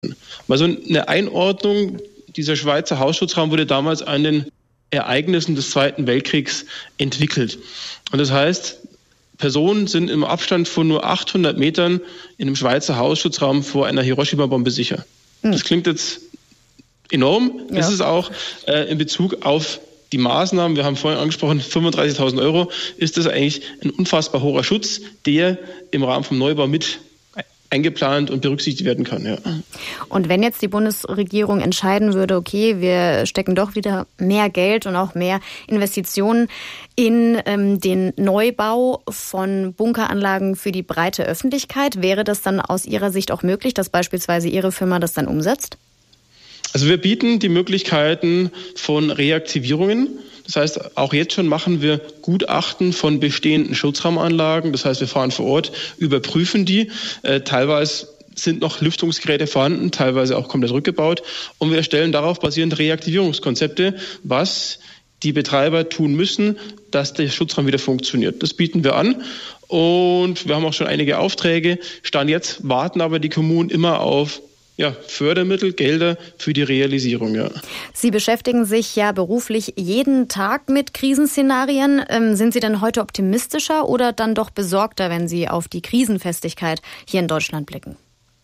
Also eine Einordnung dieser Schweizer Hausschutzraum wurde damals an den Ereignissen des Zweiten Weltkriegs entwickelt. Und das heißt, Personen sind im Abstand von nur 800 Metern in einem Schweizer Hausschutzraum vor einer Hiroshima-Bombe sicher. Das klingt jetzt enorm. Ja. Das ist auch in Bezug auf die Maßnahmen, wir haben vorhin angesprochen, 35.000 Euro, ist das eigentlich ein unfassbar hoher Schutz, der im Rahmen vom Neubau mit eingeplant und berücksichtigt werden kann. Ja. Und wenn jetzt die Bundesregierung entscheiden würde, okay, wir stecken doch wieder mehr Geld und auch mehr Investitionen in den Neubau von Bunkeranlagen für die breite Öffentlichkeit, wäre das dann aus Ihrer Sicht auch möglich, dass beispielsweise Ihre Firma das dann umsetzt? Also wir bieten die Möglichkeiten von Reaktivierungen. Das heißt, auch jetzt schon machen wir Gutachten von bestehenden Schutzraumanlagen. Das heißt, wir fahren vor Ort, überprüfen die. Teilweise sind noch Lüftungsgeräte vorhanden, teilweise auch komplett rückgebaut. Und wir erstellen darauf basierend Reaktivierungskonzepte, was die Betreiber tun müssen, dass der Schutzraum wieder funktioniert. Das bieten wir an. Und wir haben auch schon einige Aufträge. Stand jetzt warten aber die Kommunen immer auf Fördermittel, Gelder für die Realisierung. Ja. Sie beschäftigen sich ja beruflich jeden Tag mit Krisenszenarien. Sind Sie denn heute optimistischer oder dann doch besorgter, wenn Sie auf die Krisenfestigkeit hier in Deutschland blicken?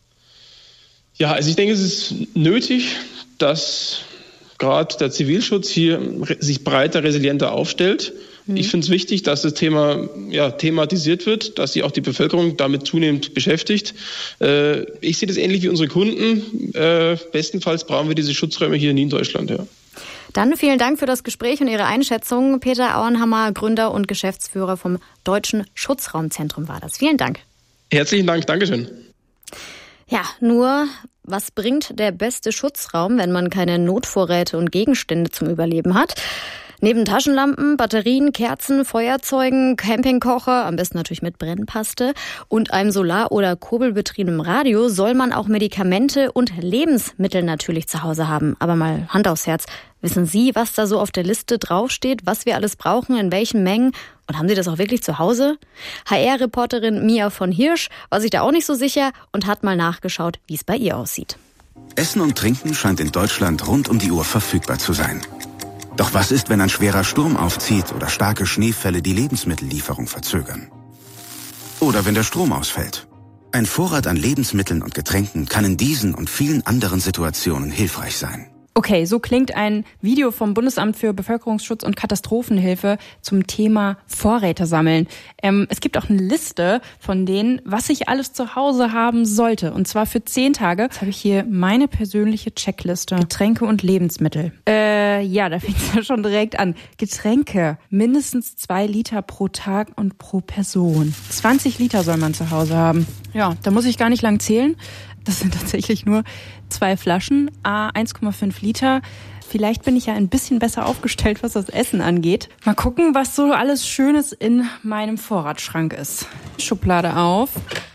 Ja, also ich denke, es ist nötig, dass gerade der Zivilschutz hier sich breiter, resilienter aufstellt. Ich finde es wichtig, dass das Thema thematisiert wird, dass sich auch die Bevölkerung damit zunehmend beschäftigt. Ich sehe das ähnlich wie unsere Kunden. Bestenfalls brauchen wir diese Schutzräume hier nie in Deutschland. Ja. Dann vielen Dank für das Gespräch und Ihre Einschätzung. Peter Auenhammer, Gründer und Geschäftsführer vom Deutschen Schutzraumzentrum war das. Vielen Dank. Herzlichen Dank. Dankeschön. Ja, nur was bringt der beste Schutzraum, wenn man keine Notvorräte und Gegenstände zum Überleben hat? Neben Taschenlampen, Batterien, Kerzen, Feuerzeugen, Campingkocher, am besten natürlich mit Brennpaste und einem Solar- oder kurbelbetriebenem Radio soll man auch Medikamente und Lebensmittel natürlich zu Hause haben. Aber mal Hand aufs Herz, wissen Sie, was da so auf der Liste draufsteht, was wir alles brauchen, in welchen Mengen? Und haben Sie das auch wirklich zu Hause? HR-Reporterin Mia von Hirsch war sich da auch nicht so sicher und hat mal nachgeschaut, wie es bei ihr aussieht. Essen und Trinken scheint in Deutschland rund um die Uhr verfügbar zu sein. Doch was ist, wenn ein schwerer Sturm aufzieht oder starke Schneefälle die Lebensmittellieferung verzögern? Oder wenn der Strom ausfällt? Ein Vorrat an Lebensmitteln und Getränken kann in diesen und vielen anderen Situationen hilfreich sein. Okay, so klingt ein Video vom Bundesamt für Bevölkerungsschutz und Katastrophenhilfe zum Thema Vorräte sammeln. Es gibt auch eine Liste von denen, was ich alles zu Hause haben sollte. Und zwar für 10 Tage. Jetzt habe ich hier meine persönliche Checkliste. Getränke und Lebensmittel. Da fängt es ja schon direkt an. Getränke. Mindestens 2 Liter pro Tag und pro Person. 20 Liter soll man zu Hause haben. Ja, da muss ich gar nicht lang zählen. Das sind tatsächlich nur 2 Flaschen, 1,5 Liter. Vielleicht bin ich ja ein bisschen besser aufgestellt, was das Essen angeht. Mal gucken, was so alles Schönes in meinem Vorratsschrank ist. Schublade auf.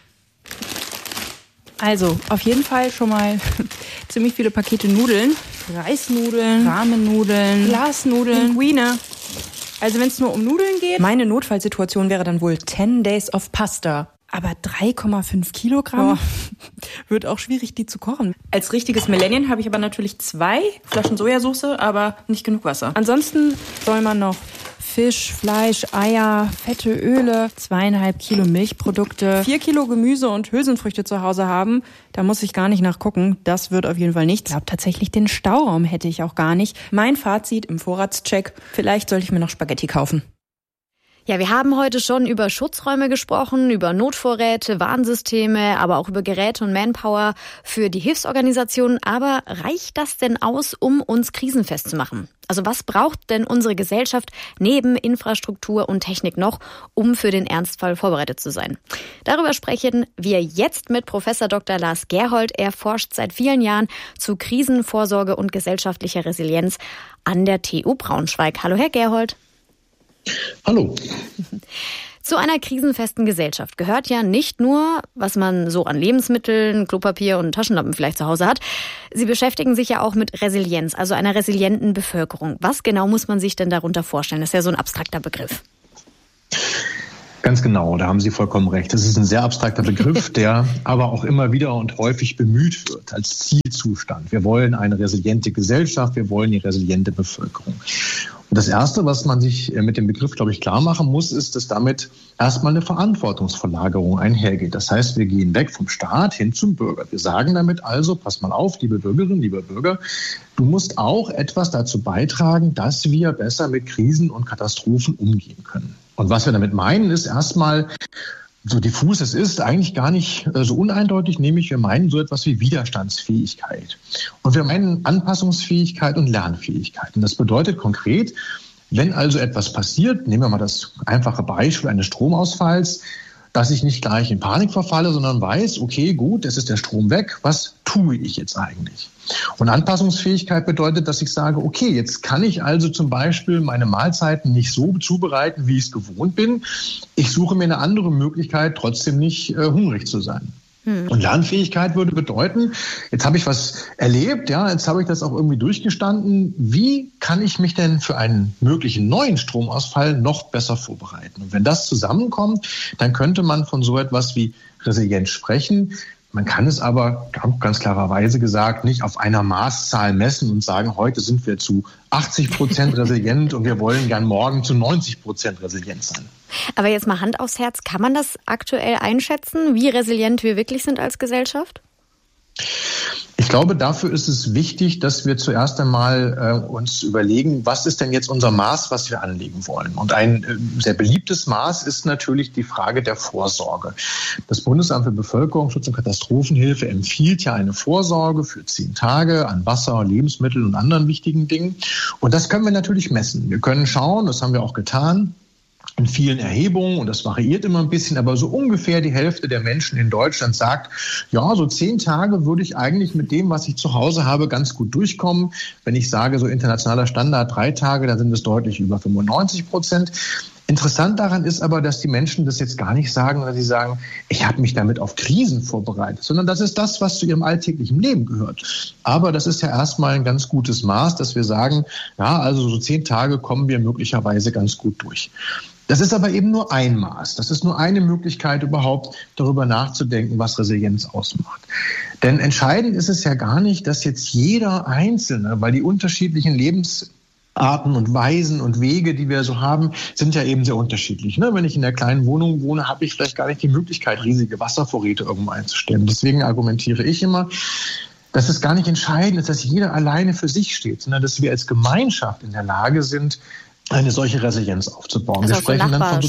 Also, auf jeden Fall schon mal ziemlich viele Pakete Nudeln. Reisnudeln, Ramennudeln, Glasnudeln, Linguine. Also wenn es nur um Nudeln geht. Meine Notfallsituation wäre dann wohl 10 Days of Pasta. Aber 3,5 Kilogramm wird auch schwierig, die zu kochen. Als richtiges Millennium habe ich aber natürlich 2 Flaschen Sojasauce, aber nicht genug Wasser. Ansonsten soll man noch Fisch, Fleisch, Eier, fette Öle, 2,5 Kilo Milchprodukte, 4 Kilo Gemüse und Hülsenfrüchte zu Hause haben. Da muss ich gar nicht nachgucken. Das wird auf jeden Fall nichts. Ich glaube tatsächlich, den Stauraum hätte ich auch gar nicht. Mein Fazit im Vorratscheck, vielleicht sollte ich mir noch Spaghetti kaufen. Ja, wir haben heute schon über Schutzräume gesprochen, über Notvorräte, Warnsysteme, aber auch über Geräte und Manpower für die Hilfsorganisationen. Aber reicht das denn aus, um uns krisenfest zu machen? Also was braucht denn unsere Gesellschaft neben Infrastruktur und Technik noch, um für den Ernstfall vorbereitet zu sein? Darüber sprechen wir jetzt mit Professor Dr. Lars Gerhold. Er forscht seit vielen Jahren zu Krisenvorsorge und gesellschaftlicher Resilienz an der TU Braunschweig. Hallo, Herr Gerhold. Hallo. Zu einer krisenfesten Gesellschaft gehört ja nicht nur, was man so an Lebensmitteln, Klopapier und Taschenlampen vielleicht zu Hause hat. Sie beschäftigen sich ja auch mit Resilienz, also einer resilienten Bevölkerung. Was genau muss man sich denn darunter vorstellen? Das ist ja so ein abstrakter Begriff. Ganz genau, da haben Sie vollkommen recht. Das ist ein sehr abstrakter Begriff, der aber auch immer wieder und häufig bemüht wird als Zielzustand. Wir wollen eine resiliente Gesellschaft, wir wollen die resiliente Bevölkerung. Und das Erste, was man sich mit dem Begriff, glaube ich, klar machen muss, ist, dass damit erstmal eine Verantwortungsverlagerung einhergeht. Das heißt, wir gehen weg vom Staat hin zum Bürger. Wir sagen damit also, pass mal auf, liebe Bürgerinnen, lieber Bürger, du musst auch etwas dazu beitragen, dass wir besser mit Krisen und Katastrophen umgehen können. Und was wir damit meinen, ist erstmal, so diffus es ist, eigentlich gar nicht so uneindeutig, nämlich wir meinen so etwas wie Widerstandsfähigkeit. Und wir meinen Anpassungsfähigkeit und Lernfähigkeit. Und das bedeutet konkret, wenn also etwas passiert, nehmen wir mal das einfache Beispiel eines Stromausfalls, dass ich nicht gleich in Panik verfalle, sondern weiß, okay, gut, es ist der Strom weg, was tue ich jetzt eigentlich? Und Anpassungsfähigkeit bedeutet, dass ich sage, okay, jetzt kann ich also zum Beispiel meine Mahlzeiten nicht so zubereiten, wie ich es gewohnt bin. Ich suche mir eine andere Möglichkeit, trotzdem nicht hungrig zu sein. Und Lernfähigkeit würde bedeuten, jetzt habe ich was erlebt, ja, jetzt habe ich das auch irgendwie durchgestanden. Wie kann ich mich denn für einen möglichen neuen Stromausfall noch besser vorbereiten? Und wenn das zusammenkommt, dann könnte man von so etwas wie Resilienz sprechen. Man kann es aber ganz klarerweise gesagt nicht auf einer Maßzahl messen und sagen, heute sind wir zu 80% resilient und wir wollen gern morgen zu 90% resilient sein. Aber jetzt mal Hand aufs Herz, kann man das aktuell einschätzen, wie resilient wir wirklich sind als Gesellschaft? Ich glaube, dafür ist es wichtig, dass wir zuerst einmal uns überlegen, was ist denn jetzt unser Maß, was wir anlegen wollen. Und ein sehr beliebtes Maß ist natürlich die Frage der Vorsorge. Das Bundesamt für Bevölkerungsschutz und Katastrophenhilfe empfiehlt ja eine Vorsorge für 10 Tage an Wasser, Lebensmitteln und anderen wichtigen Dingen. Und das können wir natürlich messen. Wir können schauen, das haben wir auch getan, in vielen Erhebungen, und das variiert immer ein bisschen, aber so ungefähr die Hälfte der Menschen in Deutschland sagt, ja, so 10 Tage würde ich eigentlich mit dem, was ich zu Hause habe, ganz gut durchkommen. Wenn ich sage, so internationaler Standard 3 Tage, dann sind es deutlich über 95%. Interessant daran ist aber, dass die Menschen das jetzt gar nicht sagen, dass sie sagen, ich habe mich damit auf Krisen vorbereitet, sondern das ist das, was zu ihrem alltäglichen Leben gehört. Aber das ist ja erstmal ein ganz gutes Maß, dass wir sagen, ja, also so 10 Tage kommen wir möglicherweise ganz gut durch. Das ist aber eben nur ein Maß. Das ist nur eine Möglichkeit, überhaupt darüber nachzudenken, was Resilienz ausmacht. Denn entscheidend ist es ja gar nicht, dass jetzt jeder Einzelne, weil die unterschiedlichen Lebensarten und Weisen und Wege, die wir so haben, sind ja eben sehr unterschiedlich. Wenn ich in einer kleinen Wohnung wohne, habe ich vielleicht gar nicht die Möglichkeit, riesige Wasservorräte irgendwo einzustellen. Deswegen argumentiere ich immer, dass es gar nicht entscheidend ist, dass jeder alleine für sich steht, sondern dass wir als Gemeinschaft in der Lage sind, eine solche Resilienz aufzubauen. Also wir sprechen dann von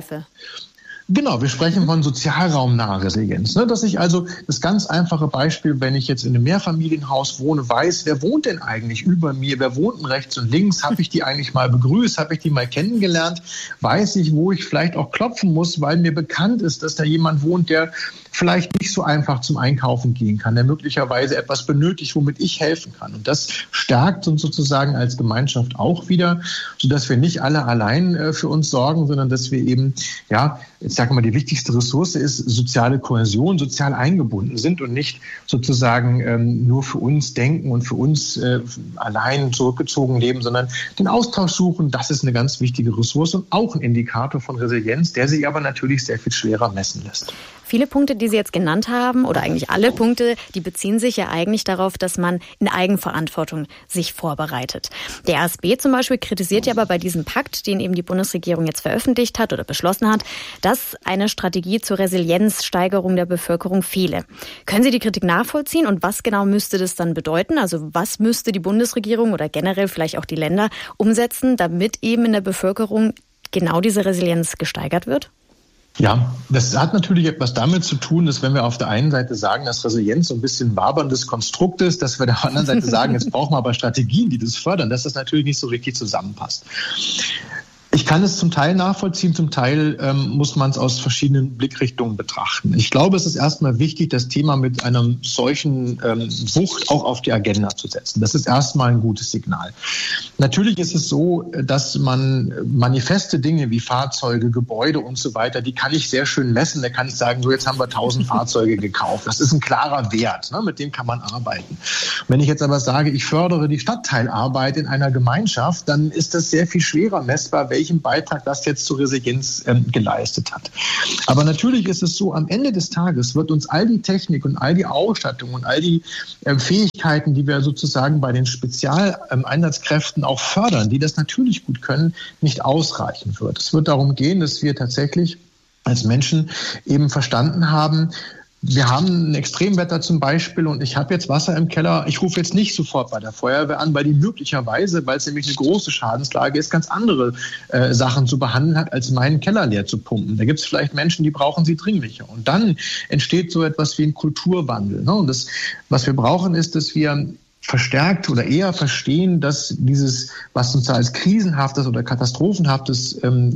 wir sprechen von sozialraumnaher Resilienz. Dass ich also das ganz einfache Beispiel, wenn ich jetzt in einem Mehrfamilienhaus wohne, weiß, wer wohnt denn eigentlich über mir, wer wohnt denn rechts und links, habe ich die eigentlich mal begrüßt, habe ich die mal kennengelernt, weiß ich, wo ich vielleicht auch klopfen muss, weil mir bekannt ist, dass da jemand wohnt, der vielleicht nicht so einfach zum Einkaufen gehen kann, der möglicherweise etwas benötigt, womit ich helfen kann. Und das stärkt uns sozusagen als Gemeinschaft auch wieder, sodass wir nicht alle allein für uns sorgen, sondern dass wir eben, ich sage mal, die wichtigste Ressource ist soziale Kohäsion, sozial eingebunden sind und nicht sozusagen nur für uns denken und für uns allein zurückgezogen leben, sondern den Austausch suchen. Das ist eine ganz wichtige Ressource und auch ein Indikator von Resilienz, der sich aber natürlich sehr viel schwerer messen lässt. Viele Punkte, die Sie jetzt genannt haben, oder eigentlich alle Punkte, die beziehen sich ja eigentlich darauf, dass man in Eigenverantwortung sich vorbereitet. Der ASB zum Beispiel kritisiert ja aber bei diesem Pakt, den eben die Bundesregierung jetzt veröffentlicht hat oder beschlossen hat, dass eine Strategie zur Resilienzsteigerung der Bevölkerung fehle. Können Sie die Kritik nachvollziehen und was genau müsste das dann bedeuten? Also was müsste die Bundesregierung oder generell vielleicht auch die Länder umsetzen, damit eben in der Bevölkerung genau diese Resilienz gesteigert wird? Ja, das hat natürlich etwas damit zu tun, dass wenn wir auf der einen Seite sagen, dass Resilienz so ein bisschen waberndes Konstrukt ist, dass wir auf der anderen Seite sagen, jetzt brauchen wir aber Strategien, die das fördern, dass das natürlich nicht so richtig zusammenpasst. Ich kann es zum Teil nachvollziehen, zum Teil muss man es aus verschiedenen Blickrichtungen betrachten. Ich glaube, es ist erstmal wichtig, das Thema mit einer solchen Wucht auch auf die Agenda zu setzen. Das ist erstmal ein gutes Signal. Natürlich ist es so, dass man manifeste Dinge wie Fahrzeuge, Gebäude und so weiter, die kann ich sehr schön messen. Da kann ich sagen, so jetzt haben wir 1000 Fahrzeuge gekauft. Das ist ein klarer Wert, mit dem kann man arbeiten. Wenn ich jetzt aber sage, ich fördere die Stadtteilarbeit in einer Gemeinschaft, dann ist das sehr viel schwerer messbar, welche welchen Beitrag das jetzt zur Resilienz geleistet hat. Aber natürlich ist es so, am Ende des Tages wird uns all die Technik und all die Ausstattung und all die Fähigkeiten, die wir sozusagen bei den Spezialeinsatzkräften auch fördern, die das natürlich gut können, nicht ausreichen wird. Es wird darum gehen, dass wir tatsächlich als Menschen eben verstanden haben, wir haben ein Extremwetter zum Beispiel und ich habe jetzt Wasser im Keller. Ich rufe jetzt nicht sofort bei der Feuerwehr an, weil die möglicherweise, weil es nämlich eine große Schadenslage ist, ganz andere Sachen zu behandeln hat, als meinen Keller leer zu pumpen. Da gibt es vielleicht Menschen, die brauchen sie dringlicher. Und dann entsteht so etwas wie ein Kulturwandel. Ne? Und das, was wir brauchen, ist, dass wir verstärkt oder eher verstehen, dass dieses, was uns da als krisenhaftes oder katastrophenhaftes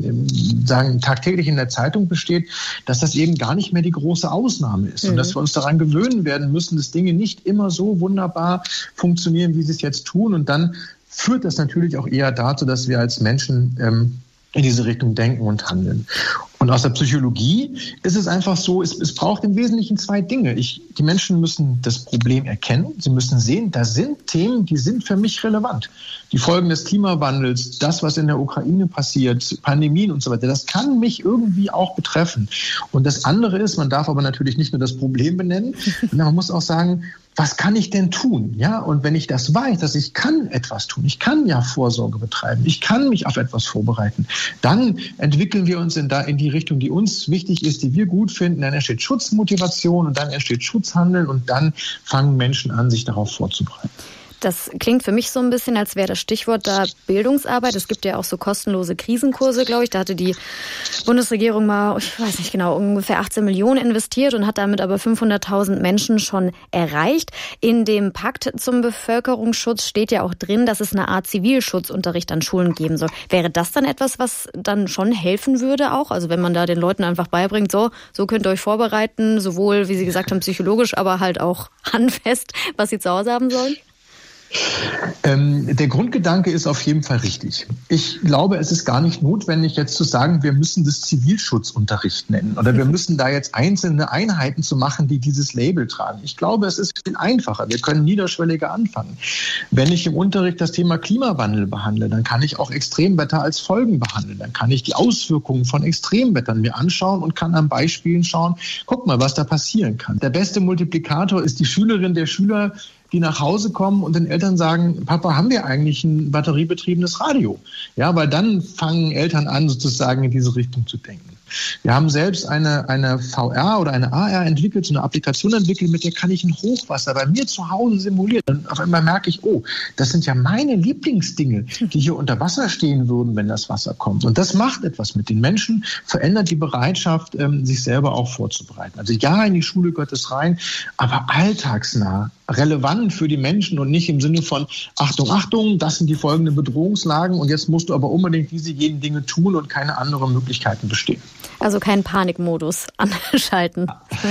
sagen tagtäglich in der Zeitung besteht, dass das eben gar nicht mehr die große Ausnahme ist. Und dass wir uns daran gewöhnen werden müssen, dass Dinge nicht immer so wunderbar funktionieren, wie sie es jetzt tun. Und dann führt das natürlich auch eher dazu, dass wir als Menschen in diese Richtung denken und handeln. Und aus der Psychologie ist es einfach so, es braucht im Wesentlichen zwei Dinge. Die Menschen müssen das Problem erkennen. Sie müssen sehen, da sind Themen, die sind für mich relevant. Die Folgen des Klimawandels, das, was in der Ukraine passiert, Pandemien und so weiter, das kann mich irgendwie auch betreffen. Und das andere ist, man darf aber natürlich nicht nur das Problem benennen, sondern man muss auch sagen, was kann ich denn tun? Ja, und wenn ich das weiß, dass ich kann etwas tun, ich kann ja Vorsorge betreiben, ich kann mich auf etwas vorbereiten, dann entwickeln wir uns in die Richtung, die uns wichtig ist, die wir gut finden. Dann entsteht Schutzmotivation und dann entsteht Schutzhandeln und dann fangen Menschen an, sich darauf vorzubereiten. Das klingt für mich so ein bisschen, als wäre das Stichwort da Bildungsarbeit. Es gibt ja auch so kostenlose Krisenkurse, glaube ich. Da hatte die Bundesregierung mal, ich weiß nicht genau, ungefähr 18 Millionen investiert und hat damit aber 500.000 Menschen schon erreicht. In dem Pakt zum Bevölkerungsschutz steht ja auch drin, dass es eine Art Zivilschutzunterricht an Schulen geben soll. Wäre das dann etwas, was dann schon helfen würde auch? Also wenn man da den Leuten einfach beibringt, so könnt ihr euch vorbereiten, sowohl, wie Sie gesagt haben, psychologisch, aber halt auch handfest, was sie zu Hause haben sollen? Der Grundgedanke ist auf jeden Fall richtig. Ich glaube, es ist gar nicht notwendig, jetzt zu sagen, wir müssen das Zivilschutzunterricht nennen oder wir müssen da jetzt einzelne Einheiten zu machen, die dieses Label tragen. Ich glaube, es ist viel einfacher. Wir können niederschwelliger anfangen. Wenn ich im Unterricht das Thema Klimawandel behandle, dann kann ich auch Extremwetter als Folgen behandeln. Dann kann ich die Auswirkungen von Extremwettern mir anschauen und kann an Beispielen schauen, guck mal, was da passieren kann. Der beste Multiplikator ist die Schülerin, der Schüler, die nach Hause kommen und den Eltern sagen, Papa, haben wir eigentlich ein batteriebetriebenes Radio? Ja, weil dann fangen Eltern an, sozusagen in diese Richtung zu denken. Wir haben selbst eine VR oder eine AR entwickelt, so eine Applikation entwickelt, mit der kann ich ein Hochwasser bei mir zu Hause simulieren. Und auf einmal merke ich, oh, das sind ja meine Lieblingsdinge, die hier unter Wasser stehen würden, wenn das Wasser kommt. Und das macht etwas mit den Menschen, verändert die Bereitschaft, sich selber auch vorzubereiten. Also ja, in die Schule gehört es rein, aber alltagsnah, relevant für die Menschen und nicht im Sinne von Achtung, Achtung, das sind die folgenden Bedrohungslagen und jetzt musst du aber unbedingt jene Dinge tun und keine anderen Möglichkeiten bestehen. Also keinen Panikmodus anschalten.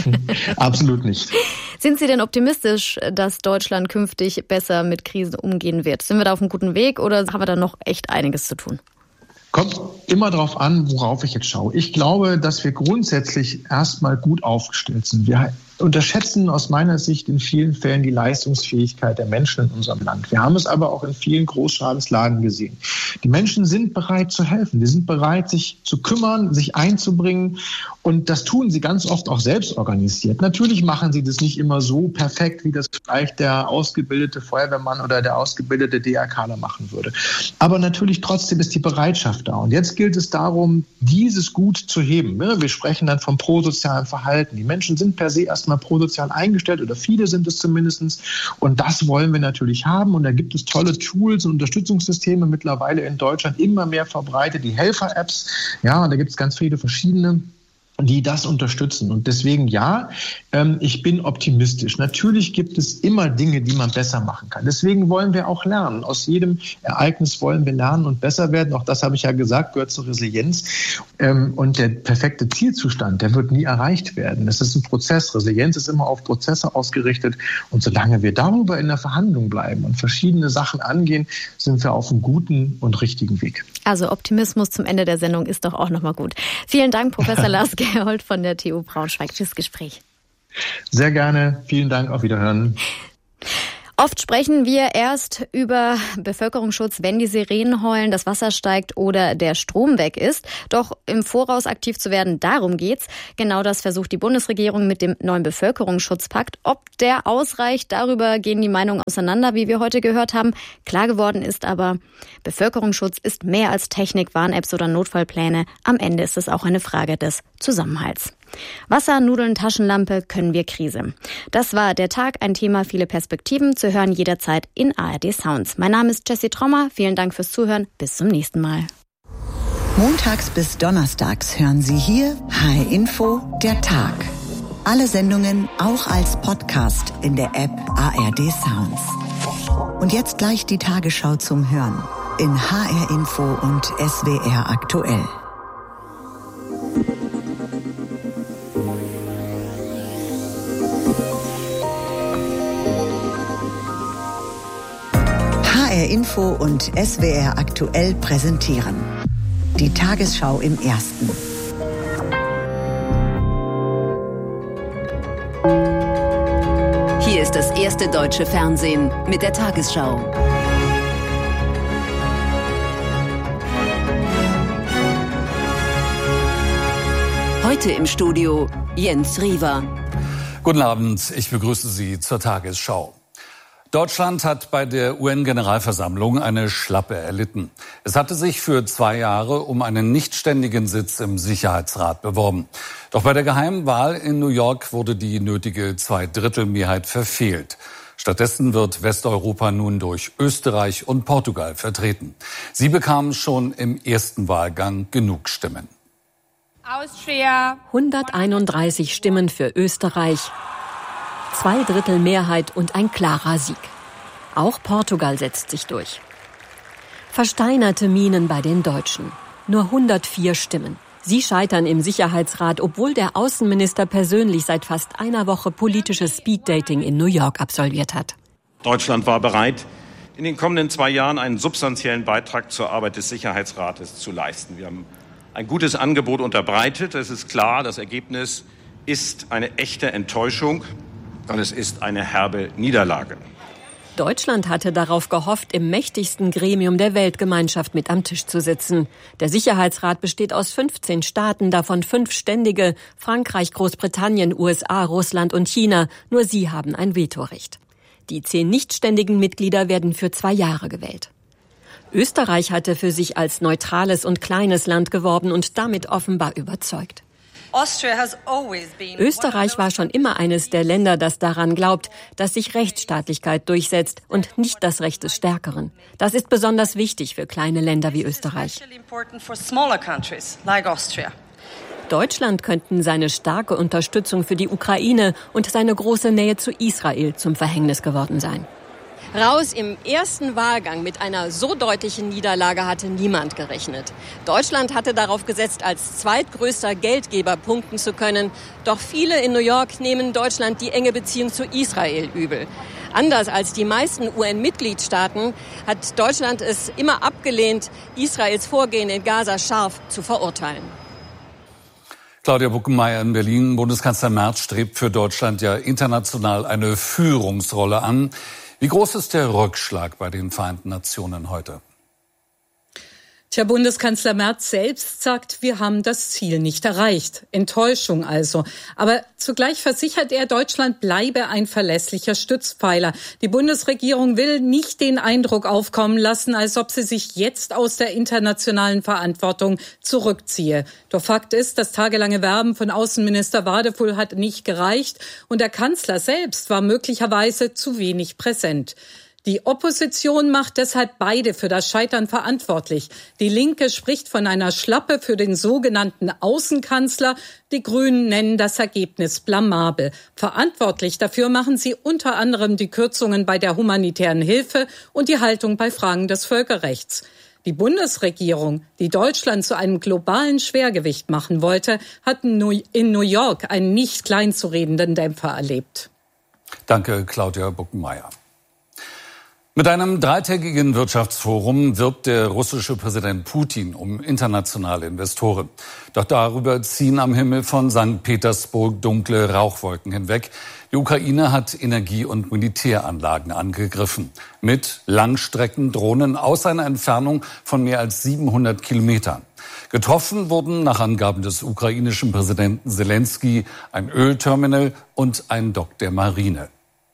Absolut nicht. Sind Sie denn optimistisch, dass Deutschland künftig besser mit Krisen umgehen wird? Sind wir da auf einem guten Weg oder haben wir da noch echt einiges zu tun? Kommt immer darauf an, worauf ich jetzt schaue. Ich glaube, dass wir grundsätzlich erstmal gut aufgestellt sind. Wir unterschätzen aus meiner Sicht in vielen Fällen die Leistungsfähigkeit der Menschen in unserem Land. Wir haben es aber auch in vielen Großschadenslagen gesehen. Die Menschen sind bereit zu helfen. Die sind bereit, sich zu kümmern, sich einzubringen. Und das tun sie ganz oft auch selbst organisiert. Natürlich machen sie das nicht immer so perfekt, wie das vielleicht der ausgebildete Feuerwehrmann oder der ausgebildete DRKler machen würde. Aber natürlich trotzdem ist die Bereitschaft da. Und jetzt gilt es darum, dieses Gut zu heben. Wir sprechen dann vom prosozialen Verhalten. Die Menschen sind per se erstmal prosozial eingestellt oder viele sind es zumindest. Und das wollen wir natürlich haben. Und da gibt es tolle Tools und Unterstützungssysteme mittlerweile in Deutschland immer mehr verbreitet. Die Helfer-Apps, ja, und da gibt es ganz viele verschiedene, die das unterstützen. Und deswegen ja, ich bin optimistisch. Natürlich gibt es immer Dinge, die man besser machen kann. Deswegen wollen wir auch lernen. Aus jedem Ereignis wollen wir lernen und besser werden. Auch das habe ich ja gesagt, gehört zur Resilienz. Und der perfekte Zielzustand, der wird nie erreicht werden. Das ist ein Prozess. Resilienz ist immer auf Prozesse ausgerichtet. Und solange wir darüber in der Verhandlung bleiben und verschiedene Sachen angehen, sind wir auf einem guten und richtigen Weg. Also Optimismus zum Ende der Sendung ist doch auch nochmal gut. Vielen Dank, Professor Lars Gerhold von der TU Braunschweig fürs Gespräch. Sehr gerne. Vielen Dank. Auf Wiederhören. Oft sprechen wir erst über Bevölkerungsschutz, wenn die Sirenen heulen, das Wasser steigt oder der Strom weg ist. Doch im Voraus aktiv zu werden, darum geht's. Genau das versucht die Bundesregierung mit dem neuen Bevölkerungsschutzpakt. Ob der ausreicht, darüber gehen die Meinungen auseinander, wie wir heute gehört haben. Klar geworden ist aber, Bevölkerungsschutz ist mehr als Technik, Warn-Apps oder Notfallpläne. Am Ende ist es auch eine Frage des Zusammenhalts. Wasser, Nudeln, Taschenlampe, können wir Krise. Das war der Tag, ein Thema, viele Perspektiven, zu hören jederzeit in ARD Sounds. Mein Name ist Jessie Trommer, vielen Dank fürs Zuhören, bis zum nächsten Mal. Montags bis donnerstags hören Sie hier HR Info, der Tag. Alle Sendungen auch als Podcast in der App ARD Sounds. Und jetzt gleich die Tagesschau zum Hören in HR Info und SWR aktuell. HR Info und SWR aktuell präsentieren. Die Tagesschau im Ersten. Hier ist das erste deutsche Fernsehen mit der Tagesschau. Heute im Studio Jens Riewer. Guten Abend, ich begrüße Sie zur Tagesschau. Deutschland hat bei der UN-Generalversammlung eine Schlappe erlitten. Es hatte sich für 2 Jahre um einen nichtständigen Sitz im Sicherheitsrat beworben. Doch bei der geheimen Wahl in New York wurde die nötige 2/3 verfehlt. Stattdessen wird Westeuropa nun durch Österreich und Portugal vertreten. Sie bekamen schon im ersten Wahlgang genug Stimmen. 131 Stimmen für Österreich. 2/3 Mehrheit und ein klarer Sieg. Auch Portugal setzt sich durch. Versteinerte Mienen bei den Deutschen. Nur 104 Stimmen. Sie scheitern im Sicherheitsrat, obwohl der Außenminister persönlich seit fast einer Woche politisches Speeddating in New York absolviert hat. Deutschland war bereit, in den kommenden 2 Jahren einen substanziellen Beitrag zur Arbeit des Sicherheitsrates zu leisten. Wir haben ein gutes Angebot unterbreitet. Es ist klar, das Ergebnis ist eine echte Enttäuschung. Und es ist eine herbe Niederlage. Deutschland hatte darauf gehofft, im mächtigsten Gremium der Weltgemeinschaft mit am Tisch zu sitzen. Der Sicherheitsrat besteht aus 15 Staaten, davon 5 ständige: Frankreich, Großbritannien, USA, Russland und China. Nur sie haben ein Vetorecht. Die 10 nichtständigen Mitglieder werden für 2 Jahre gewählt. Österreich hatte für sich als neutrales und kleines Land geworben und damit offenbar überzeugt. Österreich war schon immer eines der Länder, das daran glaubt, dass sich Rechtsstaatlichkeit durchsetzt und nicht das Recht des Stärkeren. Das ist besonders wichtig für kleine Länder wie Österreich. Deutschland könnten seine starke Unterstützung für die Ukraine und seine große Nähe zu Israel zum Verhängnis geworden sein. Raus im ersten Wahlgang mit einer so deutlichen Niederlage hatte niemand gerechnet. Deutschland hatte darauf gesetzt, als zweitgrößter Geldgeber punkten zu können. Doch viele in New York nehmen Deutschland die enge Beziehung zu Israel übel. Anders als die meisten UN-Mitgliedstaaten hat Deutschland es immer abgelehnt, Israels Vorgehen in Gaza scharf zu verurteilen. Claudia Buckenmeier in Berlin. Bundeskanzler Merz strebt für Deutschland ja international eine Führungsrolle an. Wie groß ist der Rückschlag bei den Vereinten Nationen heute? Bundeskanzler Merz selbst sagt, wir haben das Ziel nicht erreicht. Enttäuschung also. Aber zugleich versichert er, Deutschland bleibe ein verlässlicher Stützpfeiler. Die Bundesregierung will nicht den Eindruck aufkommen lassen, als ob sie sich jetzt aus der internationalen Verantwortung zurückziehe. Doch Fakt ist, das tagelange Werben von Außenminister Wadefuhl hat nicht gereicht und der Kanzler selbst war möglicherweise zu wenig präsent. Die Opposition macht deshalb beide für das Scheitern verantwortlich. Die Linke spricht von einer Schlappe für den sogenannten Außenkanzler. Die Grünen nennen das Ergebnis blamabel. Verantwortlich dafür machen sie unter anderem die Kürzungen bei der humanitären Hilfe und die Haltung bei Fragen des Völkerrechts. Die Bundesregierung, die Deutschland zu einem globalen Schwergewicht machen wollte, hat in New York einen nicht kleinzuredenden Dämpfer erlebt. Danke, Claudia Buckenmeier. Mit einem dreitägigen Wirtschaftsforum wirbt der russische Präsident Putin um internationale Investoren. Doch darüber ziehen am Himmel von St. Petersburg dunkle Rauchwolken hinweg. Die Ukraine hat Energie- und Militäranlagen angegriffen. Mit Langstreckendrohnen aus einer Entfernung von mehr als 700 Kilometern. Getroffen wurden nach Angaben des ukrainischen Präsidenten Selenskyj ein Ölterminal und ein Dock der Marine.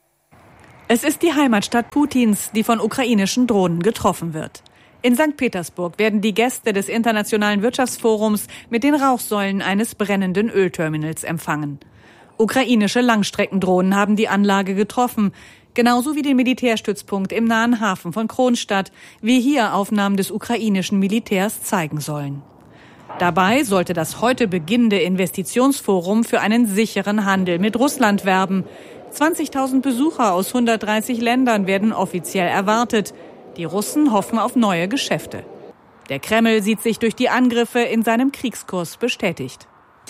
Es ist die Heimatstadt Putins, die von ukrainischen Drohnen getroffen wird. In St. Petersburg werden die Gäste des Internationalen Wirtschaftsforums mit den Rauchsäulen eines brennenden Ölterminals empfangen. Ukrainische Langstreckendrohnen haben die Anlage getroffen, genauso wie den Militärstützpunkt im nahen Hafen von Kronstadt, wie hier Aufnahmen des ukrainischen Militärs zeigen sollen. Dabei sollte das heute beginnende Investitionsforum für einen sicheren Handel mit Russland werben. 20.000 Besucher aus 130 Ländern werden offiziell erwartet. Die Russen hoffen auf neue Geschäfte. Der Kreml sieht sich durch die Angriffe in seinem Kriegskurs bestätigt.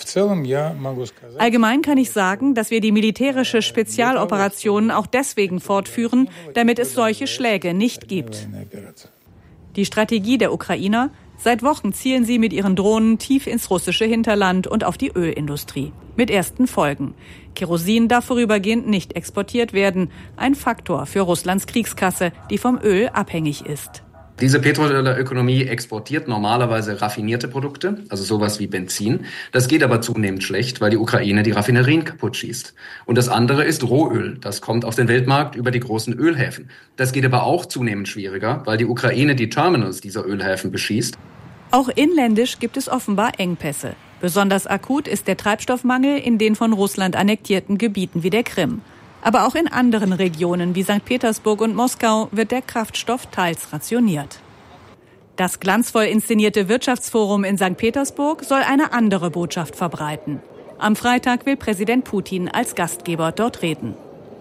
Allgemein kann ich sagen, dass wir die militärische Spezialoperation auch deswegen fortführen, damit es solche Schläge nicht gibt. Die Strategie der Ukrainer: Seit Wochen zielen sie mit ihren Drohnen tief ins russische Hinterland und auf die Ölindustrie. Mit ersten Folgen. Kerosin darf vorübergehend nicht exportiert werden. Ein Faktor für Russlands Kriegskasse, die vom Öl abhängig ist. Diese Petrodollarökonomie exportiert normalerweise raffinierte Produkte, also sowas wie Benzin. Das geht aber zunehmend schlecht, weil die Ukraine die Raffinerien kaputt schießt. Und das andere ist Rohöl. Das kommt auf den Weltmarkt über die großen Ölhäfen. Das geht aber auch zunehmend schwieriger, weil die Ukraine die Terminals dieser Ölhäfen beschießt. Auch inländisch gibt es offenbar Engpässe. Besonders akut ist der Treibstoffmangel in den von Russland annektierten Gebieten wie der Krim. Aber auch in anderen Regionen wie St. Petersburg und Moskau wird der Kraftstoff teils rationiert. Das glanzvoll inszenierte Wirtschaftsforum in St. Petersburg soll eine andere Botschaft verbreiten. Am Freitag will Präsident Putin als Gastgeber dort reden.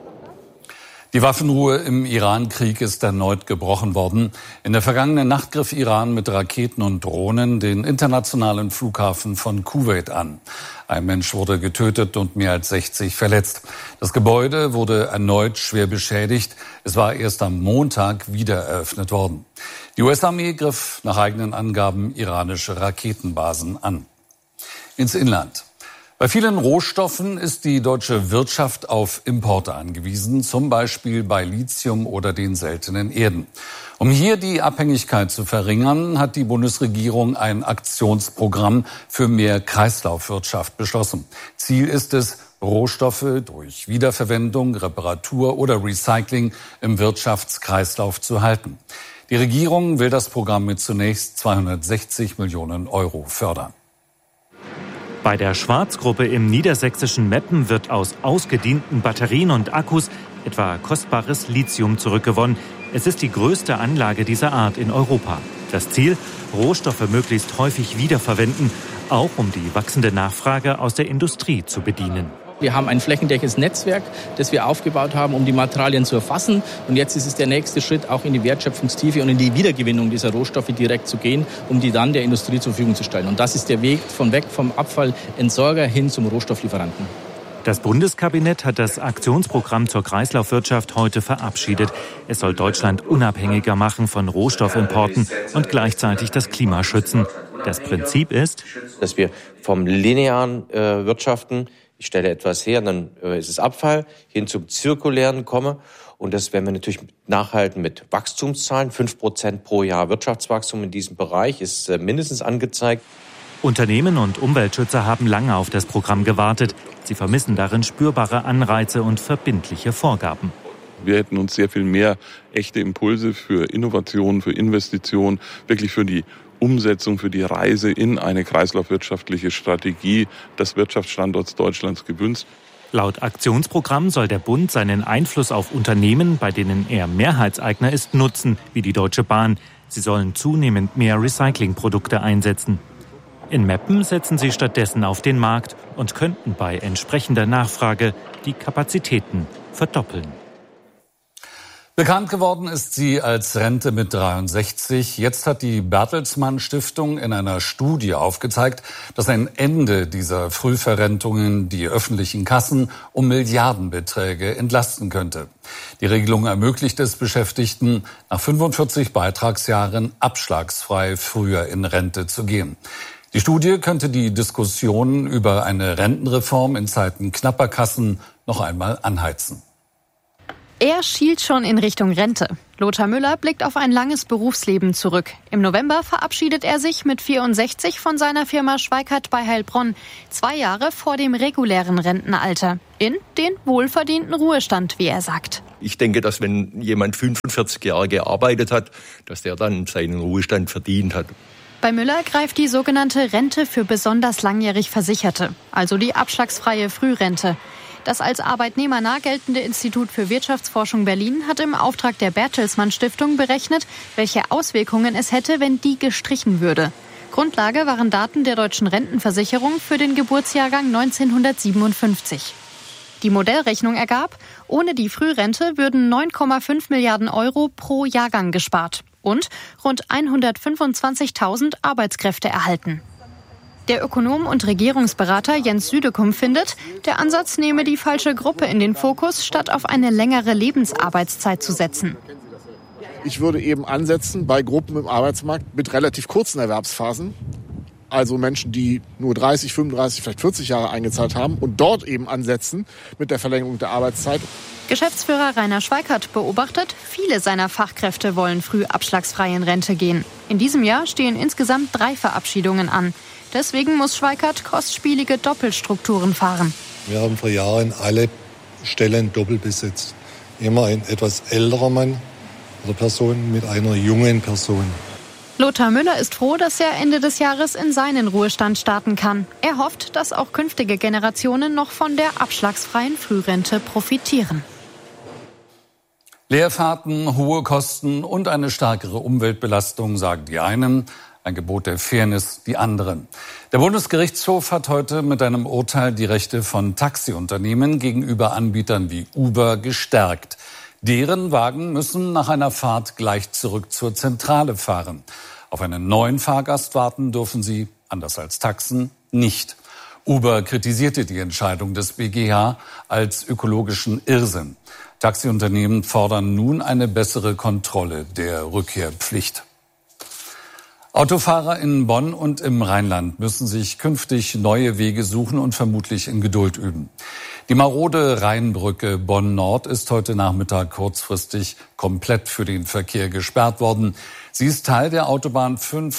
Die Waffenruhe im Iran-Krieg ist erneut gebrochen worden. In der vergangenen Nacht griff Iran mit Raketen und Drohnen den internationalen Flughafen von Kuwait an. Ein Mensch wurde getötet und mehr als 60 verletzt. Das Gebäude wurde erneut schwer beschädigt. Es war erst am Montag wieder eröffnet worden. Die US-Armee griff nach eigenen Angaben iranische Raketenbasen an. Ins Inland. Bei vielen Rohstoffen ist die deutsche Wirtschaft auf Importe angewiesen, zum Beispiel bei Lithium oder den seltenen Erden. Um hier die Abhängigkeit zu verringern, hat die Bundesregierung ein Aktionsprogramm für mehr Kreislaufwirtschaft beschlossen. Ziel ist es, Rohstoffe durch Wiederverwendung, Reparatur oder Recycling im Wirtschaftskreislauf zu halten. Die Regierung will das Programm mit zunächst 260 Millionen Euro fördern. Bei der Schwarz-Gruppe im niedersächsischen Meppen wird aus ausgedienten Batterien und Akkus etwa kostbares Lithium zurückgewonnen. Es ist die größte Anlage dieser Art in Europa. Das Ziel: Rohstoffe möglichst häufig wiederverwenden, auch um die wachsende Nachfrage aus der Industrie zu bedienen. Wir haben ein flächendeckendes Netzwerk, das wir aufgebaut haben, um die Materialien zu erfassen. Und jetzt ist es der nächste Schritt, auch in die Wertschöpfungstiefe und in die Wiedergewinnung dieser Rohstoffe direkt zu gehen, um die dann der Industrie zur Verfügung zu stellen. Und das ist der Weg weg vom Abfallentsorger hin zum Rohstofflieferanten. Das Bundeskabinett hat das Aktionsprogramm zur Kreislaufwirtschaft heute verabschiedet. Es soll Deutschland unabhängiger machen von Rohstoffimporten und gleichzeitig das Klima schützen. Das Prinzip ist, dass wir vom linearen Wirtschaften, ich stelle etwas her, dann ist es Abfall, hin zum Zirkulären komme. Und das werden wir natürlich nachhalten mit Wachstumszahlen. 5% pro Jahr Wirtschaftswachstum in diesem Bereich ist mindestens angezeigt. Unternehmen und Umweltschützer haben lange auf das Programm gewartet. Sie vermissen darin spürbare Anreize und verbindliche Vorgaben. Wir hätten uns sehr viel mehr echte Impulse für Innovation, für Investition, wirklich für die Umsetzung, für die Reise in eine kreislaufwirtschaftliche Strategie des Wirtschaftsstandorts Deutschlands gewünscht. Laut Aktionsprogramm soll der Bund seinen Einfluss auf Unternehmen, bei denen er Mehrheitseigner ist, nutzen, wie die Deutsche Bahn. Sie sollen zunehmend mehr Recyclingprodukte einsetzen. In Meppen setzen sie stattdessen auf den Markt und könnten bei entsprechender Nachfrage die Kapazitäten verdoppeln. Bekannt geworden ist sie als Rente mit 63. Jetzt hat die Bertelsmann Stiftung in einer Studie aufgezeigt, dass ein Ende dieser Frühverrentungen die öffentlichen Kassen um Milliardenbeträge entlasten könnte. Die Regelung ermöglicht es Beschäftigten, nach 45 Beitragsjahren abschlagsfrei früher in Rente zu gehen. Die Studie könnte die Diskussionen über eine Rentenreform in Zeiten knapper Kassen noch einmal anheizen. Er schielt schon in Richtung Rente. Lothar Müller blickt auf ein langes Berufsleben zurück. Im November verabschiedet er sich mit 64 von seiner Firma Schweikart bei Heilbronn. 2 Jahre vor dem regulären Rentenalter. In den wohlverdienten Ruhestand, wie er sagt. Ich denke, dass wenn jemand 45 Jahre gearbeitet hat, dass der dann seinen Ruhestand verdient hat. Bei Müller greift die sogenannte Rente für besonders langjährig Versicherte, also die abschlagsfreie Frührente. Das als arbeitnehmernah geltende Institut für Wirtschaftsforschung Berlin hat im Auftrag der Bertelsmann Stiftung berechnet, welche Auswirkungen es hätte, wenn die gestrichen würde. Grundlage waren Daten der Deutschen Rentenversicherung für den Geburtsjahrgang 1957. Die Modellrechnung ergab, ohne die Frührente würden 9,5 Milliarden Euro pro Jahrgang gespart und rund 125.000 Arbeitskräfte erhalten. Der Ökonom und Regierungsberater Jens Südekum findet, der Ansatz nehme die falsche Gruppe in den Fokus, statt auf eine längere Lebensarbeitszeit zu setzen. Ich würde eben ansetzen bei Gruppen im Arbeitsmarkt mit relativ kurzen Erwerbsphasen. Also Menschen, die nur 30, 35, vielleicht 40 Jahre eingezahlt haben und dort eben ansetzen mit der Verlängerung der Arbeitszeit. Geschäftsführer Rainer Schweikart beobachtet, viele seiner Fachkräfte wollen früh abschlagsfrei in Rente gehen. In diesem Jahr stehen insgesamt 3 Verabschiedungen an. Deswegen muss Schweikart kostspielige Doppelstrukturen fahren. Wir haben vor Jahren alle Stellen doppelt besetzt. Immer ein etwas älterer Mann oder Person mit einer jungen Person. Lothar Müller ist froh, dass er Ende des Jahres in seinen Ruhestand starten kann. Er hofft, dass auch künftige Generationen noch von der abschlagsfreien Frührente profitieren. Leerfahrten, hohe Kosten und eine stärkere Umweltbelastung, sagen die einen. Ein Gebot der Fairness, die anderen. Der Bundesgerichtshof hat heute mit einem Urteil die Rechte von Taxiunternehmen gegenüber Anbietern wie Uber gestärkt. Deren Wagen müssen nach einer Fahrt gleich zurück zur Zentrale fahren. Auf einen neuen Fahrgast warten dürfen sie, anders als Taxen, nicht. Uber kritisierte die Entscheidung des BGH als ökologischen Irrsinn. Taxiunternehmen fordern nun eine bessere Kontrolle der Rückkehrpflicht. Autofahrer in Bonn und im Rheinland müssen sich künftig neue Wege suchen und vermutlich in Geduld üben. Die marode Rheinbrücke Bonn-Nord ist heute Nachmittag kurzfristig komplett für den Verkehr gesperrt worden. Sie ist Teil der Autobahn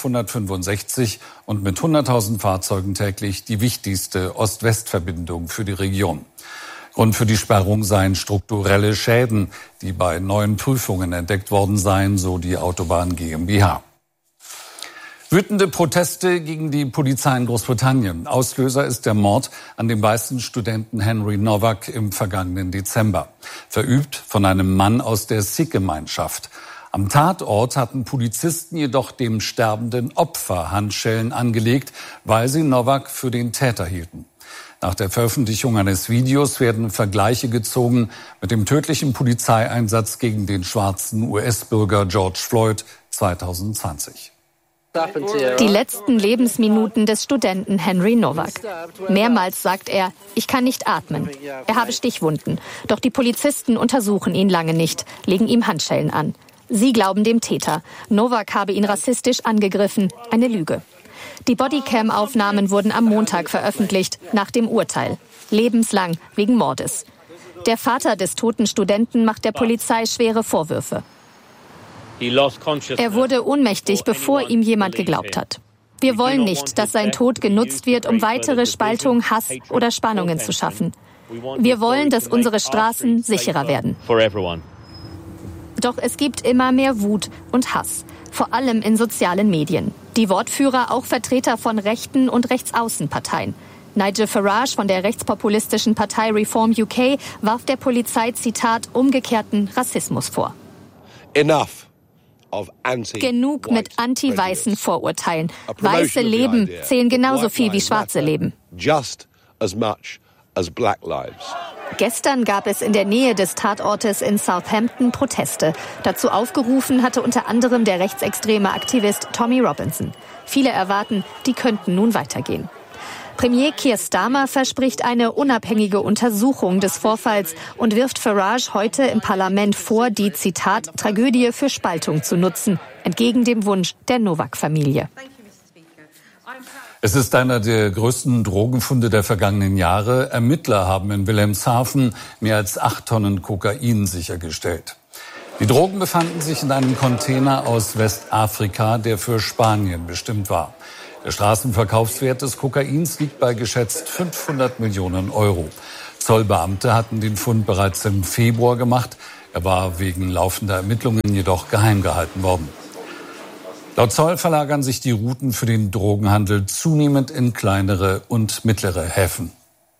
565 und mit 100.000 Fahrzeugen täglich die wichtigste Ost-West-Verbindung für die Region. Grund für die Sperrung seien strukturelle Schäden, die bei neuen Prüfungen entdeckt worden seien, so die Autobahn GmbH. Wütende Proteste gegen die Polizei in Großbritannien. Auslöser ist der Mord an dem weißen Studenten Henry Nowak im vergangenen Dezember. Verübt von einem Mann aus der Sikh-Gemeinschaft. Am Tatort hatten Polizisten jedoch dem sterbenden Opfer Handschellen angelegt, weil sie Nowak für den Täter hielten. Nach der Veröffentlichung eines Videos werden Vergleiche gezogen mit dem tödlichen Polizeieinsatz gegen den schwarzen US-Bürger George Floyd 2020. Die letzten Lebensminuten des Studenten Henry Nowak. Mehrmals sagt er, ich kann nicht atmen. Er habe Stichwunden. Doch die Polizisten untersuchen ihn lange nicht, legen ihm Handschellen an. Sie glauben dem Täter. Nowak habe ihn rassistisch angegriffen. Eine Lüge. Die Bodycam-Aufnahmen wurden am Montag veröffentlicht, nach dem Urteil. Lebenslang wegen Mordes. Der Vater des toten Studenten macht der Polizei schwere Vorwürfe. Er wurde ohnmächtig, bevor ihm jemand geglaubt hat. Wir wollen nicht, dass sein Tod genutzt wird, um weitere Spaltung, Hass oder Spannungen zu schaffen. Wir wollen, dass unsere Straßen sicherer werden. Doch es gibt immer mehr Wut und Hass, vor allem in sozialen Medien. Die Wortführer auch Vertreter von rechten und Rechtsaußenparteien. Nigel Farage von der rechtspopulistischen Partei Reform UK warf der Polizei, Zitat, umgekehrten Rassismus vor. Genug mit anti-weißen Vorurteilen. Weiße Leben zählen genauso viel wie schwarze Leben. as Black Lives. Gestern gab es in der Nähe des Tatortes in Southampton Proteste. Dazu aufgerufen hatte unter anderem der rechtsextreme Aktivist Tommy Robinson. Viele erwarten, die könnten nun weitergehen. Premier Keir Starmer verspricht eine unabhängige Untersuchung des Vorfalls und wirft Farage heute im Parlament vor, die, Zitat, Tragödie für Spaltung zu nutzen, entgegen dem Wunsch der Novak-Familie. Es ist einer der größten Drogenfunde der vergangenen Jahre. Ermittler haben in Wilhelmshaven mehr als 8 Tonnen Kokain sichergestellt. Die Drogen befanden sich in einem Container aus Westafrika, der für Spanien bestimmt war. Der Straßenverkaufswert des Kokains liegt bei geschätzt 500 Millionen Euro. Zollbeamte hatten den Fund bereits im Februar gemacht. Er war wegen laufender Ermittlungen jedoch geheim gehalten worden. Laut Zoll verlagern sich die Routen für den Drogenhandel zunehmend in kleinere und mittlere Häfen.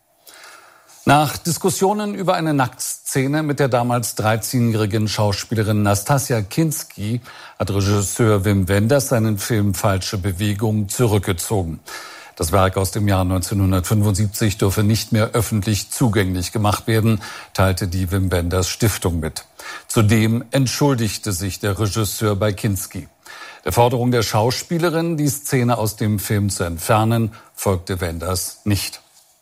Nach Diskussionen über eine Nacktszene mit der damals 13-jährigen Schauspielerin Nastassja Kinski hat Regisseur Wim Wenders seinen Film Falsche Bewegung zurückgezogen. Das Werk aus dem Jahr 1975 dürfe nicht mehr öffentlich zugänglich gemacht werden, teilte die Wim Wenders Stiftung mit. Zudem entschuldigte sich der Regisseur bei Kinski. Der Forderung der Schauspielerin, die Szene aus dem Film zu entfernen, folgte Wenders nicht.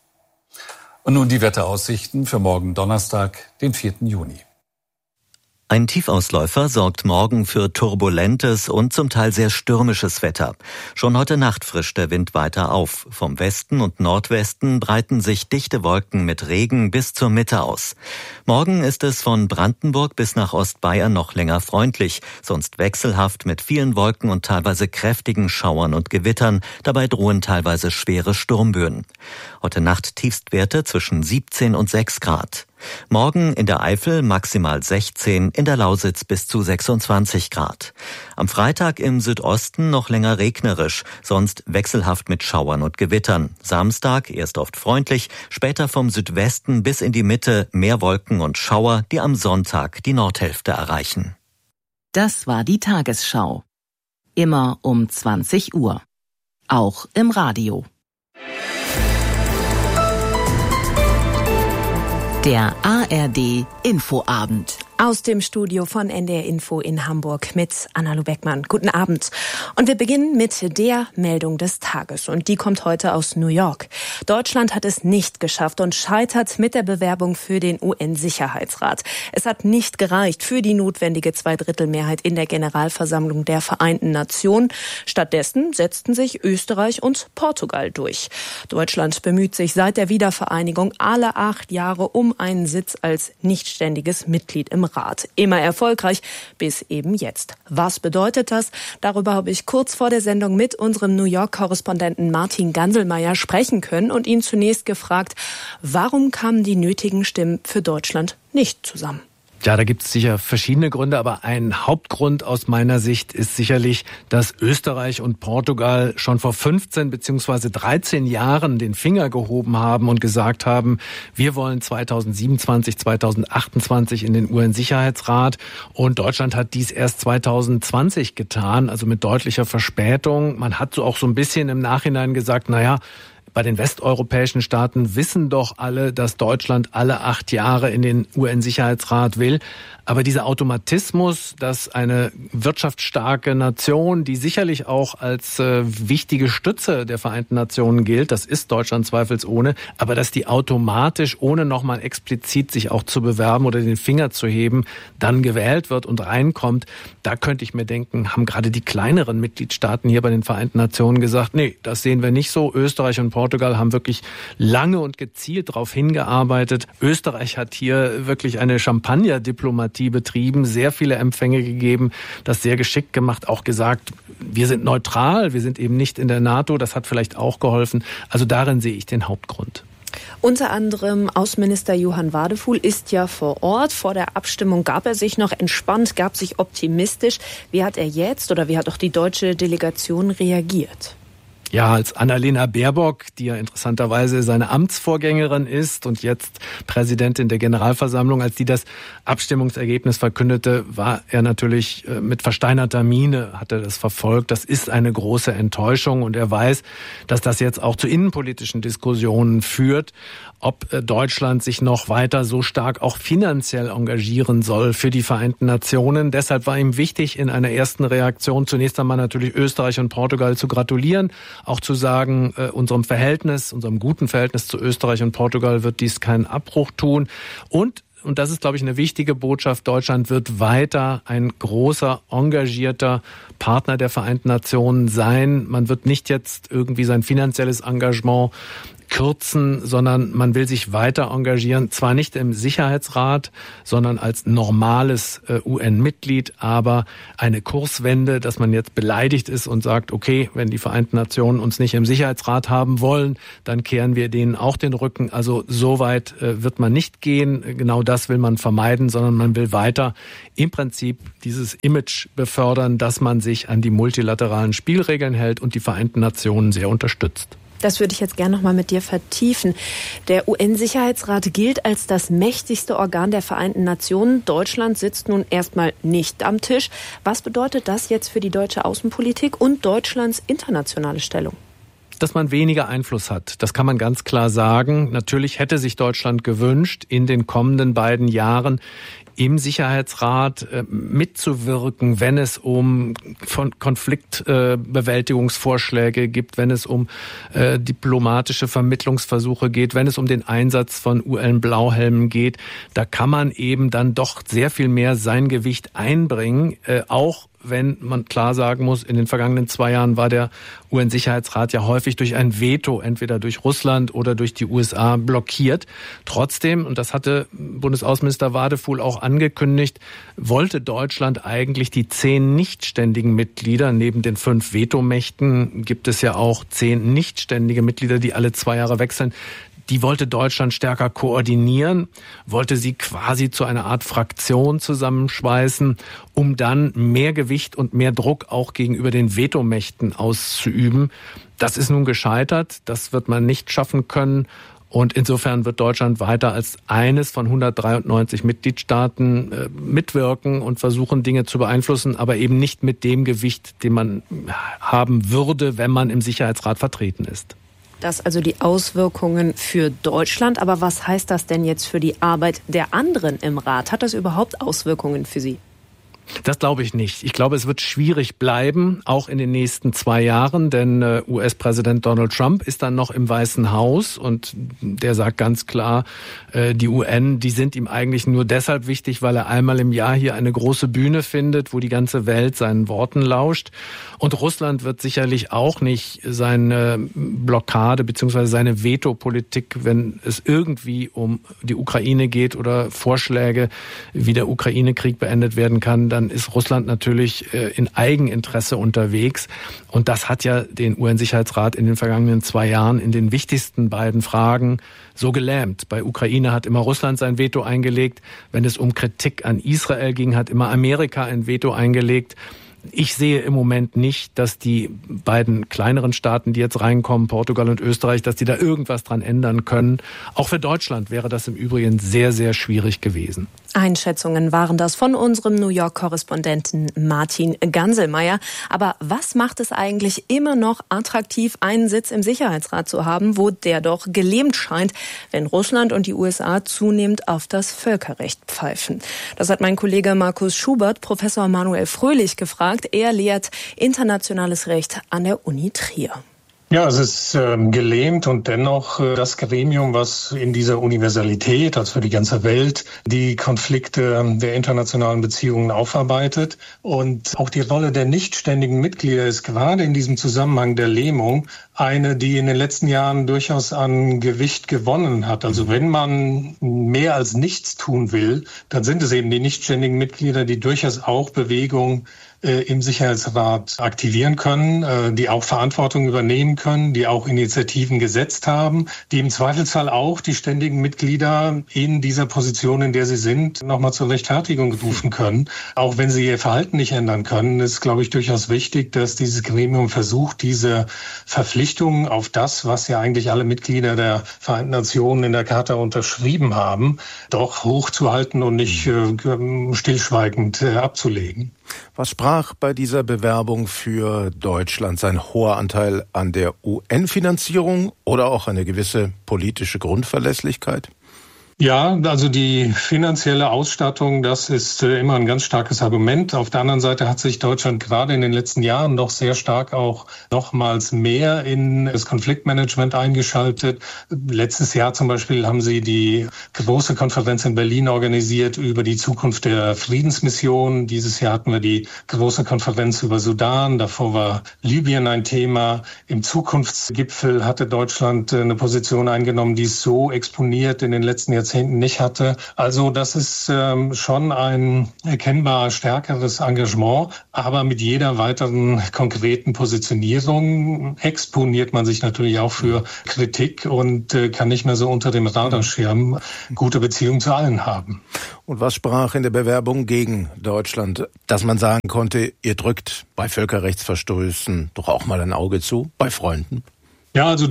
Und nun die Wetteraussichten für morgen Donnerstag, den 4. Juni. Ein Tiefausläufer sorgt morgen für turbulentes und zum Teil sehr stürmisches Wetter. Schon heute Nacht frischt der Wind weiter auf. Vom Westen und Nordwesten breiten sich dichte Wolken mit Regen bis zur Mitte aus. Morgen ist es von Brandenburg bis nach Ostbayern noch länger freundlich, sonst wechselhaft mit vielen Wolken und teilweise kräftigen Schauern und Gewittern. Dabei drohen teilweise schwere Sturmböen. Heute Nacht Tiefstwerte zwischen 17 und 6 Grad. Morgen in der Eifel maximal 16, in der Lausitz bis zu 26 Grad. Am Freitag im Südosten noch länger regnerisch, sonst wechselhaft mit Schauern und Gewittern. Samstag erst oft freundlich, später vom Südwesten bis in die Mitte mehr Wolken und Schauer, die am Sonntag die Nordhälfte erreichen. Das war die Tagesschau. Immer um 20 Uhr. Auch im Radio. Der ARD Infoabend. Aus dem Studio von NDR Info in Hamburg mit Anna-Lu Beckmann. Guten Abend. Und wir beginnen mit der Meldung des Tages. Und die kommt heute aus New York. Deutschland hat es nicht geschafft und scheitert mit der Bewerbung für den UN-Sicherheitsrat. Es hat nicht gereicht für die notwendige Zweidrittelmehrheit in der Generalversammlung der Vereinten Nationen. Stattdessen setzten sich Österreich und Portugal durch. Deutschland bemüht sich seit der Wiedervereinigung alle 8 Jahre um einen Sitz als nichtständiges Mitglied im Rat. Immer erfolgreich, bis eben jetzt. Was bedeutet das? Darüber habe ich kurz vor der Sendung mit unserem New York-Korrespondenten Martin Ganselmeier sprechen können und ihn zunächst gefragt, warum kamen die nötigen Stimmen für Deutschland nicht zusammen? Ja, da gibt es sicher verschiedene Gründe, aber ein Hauptgrund aus meiner Sicht ist sicherlich, dass Österreich und Portugal schon vor 15 bzw. 13 Jahren den Finger gehoben haben und gesagt haben, wir wollen 2027, 2028 in den UN-Sicherheitsrat, und Deutschland hat dies erst 2020 getan, also mit deutlicher Verspätung. Man hat so auch so ein bisschen im Nachhinein gesagt, naja, bei den westeuropäischen Staaten wissen doch alle, dass Deutschland alle 8 Jahre in den UN-Sicherheitsrat will. Aber dieser Automatismus, dass eine wirtschaftsstarke Nation, die sicherlich auch als wichtige Stütze der Vereinten Nationen gilt, das ist Deutschland zweifelsohne, aber dass die automatisch, ohne nochmal explizit sich auch zu bewerben oder den Finger zu heben, dann gewählt wird und reinkommt, da könnte ich mir denken, haben gerade die kleineren Mitgliedstaaten hier bei den Vereinten Nationen gesagt, nee, das sehen wir nicht so. Österreich und Portugal haben wirklich lange und gezielt darauf hingearbeitet. Österreich hat hier wirklich eine Champagner-Diplomatie betrieben, sehr viele Empfänge gegeben, das sehr geschickt gemacht, auch gesagt, wir sind neutral, wir sind eben nicht in der NATO, das hat vielleicht auch geholfen. Also darin sehe ich den Hauptgrund. Unter anderem Außenminister Johann Wadefuhl ist ja vor Ort. Vor der Abstimmung gab er sich noch entspannt, gab sich optimistisch. Wie hat er jetzt oder wie hat auch die deutsche Delegation reagiert? Ja, als Annalena Baerbock, die ja interessanterweise seine Amtsvorgängerin ist und jetzt Präsidentin der Generalversammlung, als die das Abstimmungsergebnis verkündete, war er natürlich mit versteinerter Miene, hat er das verfolgt. Das ist eine große Enttäuschung und er weiß, dass das jetzt auch zu innenpolitischen Diskussionen führt, ob Deutschland sich noch weiter so stark auch finanziell engagieren soll für die Vereinten Nationen. Deshalb war ihm wichtig, in einer ersten Reaktion zunächst einmal natürlich Österreich und Portugal zu gratulieren, auch zu sagen, unserem guten Verhältnis zu Österreich und Portugal wird dies keinen Abbruch tun. Und das ist, glaube ich, eine wichtige Botschaft, Deutschland wird weiter ein großer, engagierter Partner der Vereinten Nationen sein. Man wird nicht jetzt irgendwie sein finanzielles Engagement kürzen, sondern man will sich weiter engagieren, zwar nicht im Sicherheitsrat, sondern als normales UN-Mitglied, aber eine Kurswende, dass man jetzt beleidigt ist und sagt, okay, wenn die Vereinten Nationen uns nicht im Sicherheitsrat haben wollen, dann kehren wir denen auch den Rücken. Also so weit wird man nicht gehen, genau das will man vermeiden, sondern man will weiter im Prinzip dieses Image befördern, dass man sich an die multilateralen Spielregeln hält und die Vereinten Nationen sehr unterstützt. Das würde ich jetzt gerne noch mal mit dir vertiefen. Der UN-Sicherheitsrat gilt als das mächtigste Organ der Vereinten Nationen. Deutschland sitzt nun erstmal nicht am Tisch. Was bedeutet das jetzt für die deutsche Außenpolitik und Deutschlands internationale Stellung? Dass man weniger Einfluss hat, das kann man ganz klar sagen. Natürlich hätte sich Deutschland gewünscht, in den kommenden beiden Jahren im Sicherheitsrat mitzuwirken, wenn es um Konfliktbewältigungsvorschläge gibt, wenn es um diplomatische Vermittlungsversuche geht, wenn es um den Einsatz von UN-Blauhelmen geht. Da kann man eben dann doch sehr viel mehr sein Gewicht einbringen, auch wenn man klar sagen muss, in den vergangenen 2 Jahren war der UN-Sicherheitsrat ja häufig durch ein Veto, entweder durch Russland oder durch die USA, blockiert. Trotzdem, und das hatte Bundesaußenminister Wadefuhl auch angekündigt, wollte Deutschland eigentlich die 10 nichtständigen Mitglieder, neben den 5 Vetomächten gibt es ja auch 10 nichtständige Mitglieder, die alle 2 Jahre wechseln, die wollte Deutschland stärker koordinieren, wollte sie quasi zu einer Art Fraktion zusammenschweißen, um dann mehr Gewicht und mehr Druck auch gegenüber den Vetomächten auszuüben. Das ist nun gescheitert, das wird man nicht schaffen können. Und insofern wird Deutschland weiter als eines von 193 Mitgliedstaaten mitwirken und versuchen, Dinge zu beeinflussen, aber eben nicht mit dem Gewicht, den man haben würde, wenn man im Sicherheitsrat vertreten ist. Das also die Auswirkungen für Deutschland. Aber was heißt das denn jetzt für die Arbeit der anderen im Rat? Hat das überhaupt Auswirkungen für Sie? Das glaube ich nicht. Ich glaube, es wird schwierig bleiben, auch in den nächsten 2 Jahren, denn US-Präsident Donald Trump ist dann noch im Weißen Haus und der sagt ganz klar, die UN, die sind ihm eigentlich nur deshalb wichtig, weil er einmal im Jahr hier eine große Bühne findet, wo die ganze Welt seinen Worten lauscht. Und Russland wird sicherlich auch nicht seine Blockade bzw. seine Veto-Politik, wenn es irgendwie um die Ukraine geht oder Vorschläge, wie der Ukraine-Krieg beendet werden kann, dann ist Russland natürlich in Eigeninteresse unterwegs. Und das hat ja den UN-Sicherheitsrat in den vergangenen 2 Jahren in den wichtigsten beiden Fragen so gelähmt. Bei Ukraine hat immer Russland sein Veto eingelegt. Wenn es um Kritik an Israel ging, hat immer Amerika ein Veto eingelegt. Ich sehe im Moment nicht, dass die beiden kleineren Staaten, die jetzt reinkommen, Portugal und Österreich, dass die da irgendwas dran ändern können. Auch für Deutschland wäre das im Übrigen sehr, sehr schwierig gewesen. Einschätzungen waren das von unserem New York-Korrespondenten Martin Ganselmeier. Aber was macht es eigentlich immer noch attraktiv, einen Sitz im Sicherheitsrat zu haben, wo der doch gelähmt scheint, wenn Russland und die USA zunehmend auf das Völkerrecht pfeifen? Das hat mein Kollege Markus Schubert Professor Manuel Fröhlich gefragt. Er lehrt internationales Recht an der Uni Trier. Ja, es ist gelähmt und dennoch das Gremium, was in dieser Universalität, also für die ganze Welt, die Konflikte der internationalen Beziehungen aufarbeitet. Und auch die Rolle der nichtständigen Mitglieder ist gerade in diesem Zusammenhang der Lähmung eine, die in den letzten Jahren durchaus an Gewicht gewonnen hat. Also wenn man mehr als nichts tun will, dann sind es eben die nichtständigen Mitglieder, die durchaus auch Bewegung im Sicherheitsrat aktivieren können, die auch Verantwortung übernehmen können, die auch Initiativen gesetzt haben, die im Zweifelsfall auch die ständigen Mitglieder in dieser Position, in der sie sind, nochmal zur Rechtfertigung rufen können. Auch wenn sie ihr Verhalten nicht ändern können, ist, glaube ich, durchaus wichtig, dass dieses Gremium versucht, diese Verpflichtungen auf das, was ja eigentlich alle Mitglieder der Vereinten Nationen in der Charta unterschrieben haben, doch hochzuhalten und nicht stillschweigend abzulegen. Was sprach bei dieser Bewerbung für Deutschland? Sein hoher Anteil an der UN-Finanzierung oder auch eine gewisse politische Grundverlässlichkeit? Ja, also die finanzielle Ausstattung, das ist immer ein ganz starkes Argument. Auf der anderen Seite hat sich Deutschland gerade in den letzten Jahren doch sehr stark auch nochmals mehr in das Konfliktmanagement eingeschaltet. Letztes Jahr zum Beispiel haben sie die große Konferenz in Berlin organisiert über die Zukunft der Friedensmission. Dieses Jahr hatten wir die große Konferenz über Sudan. Davor war Libyen ein Thema. Im Zukunftsgipfel hatte Deutschland eine Position eingenommen, die es so exponiert in den letzten Jahrzehnten nicht hatte. Also das ist schon ein erkennbar stärkeres Engagement, aber mit jeder weiteren konkreten Positionierung exponiert man sich natürlich auch für Kritik und kann nicht mehr so unter dem Radarschirm gute Beziehungen zu allen haben. Und was sprach in der Bewerbung gegen Deutschland, dass man sagen konnte, ihr drückt bei Völkerrechtsverstößen doch auch mal ein Auge zu, bei Freunden? Ja, also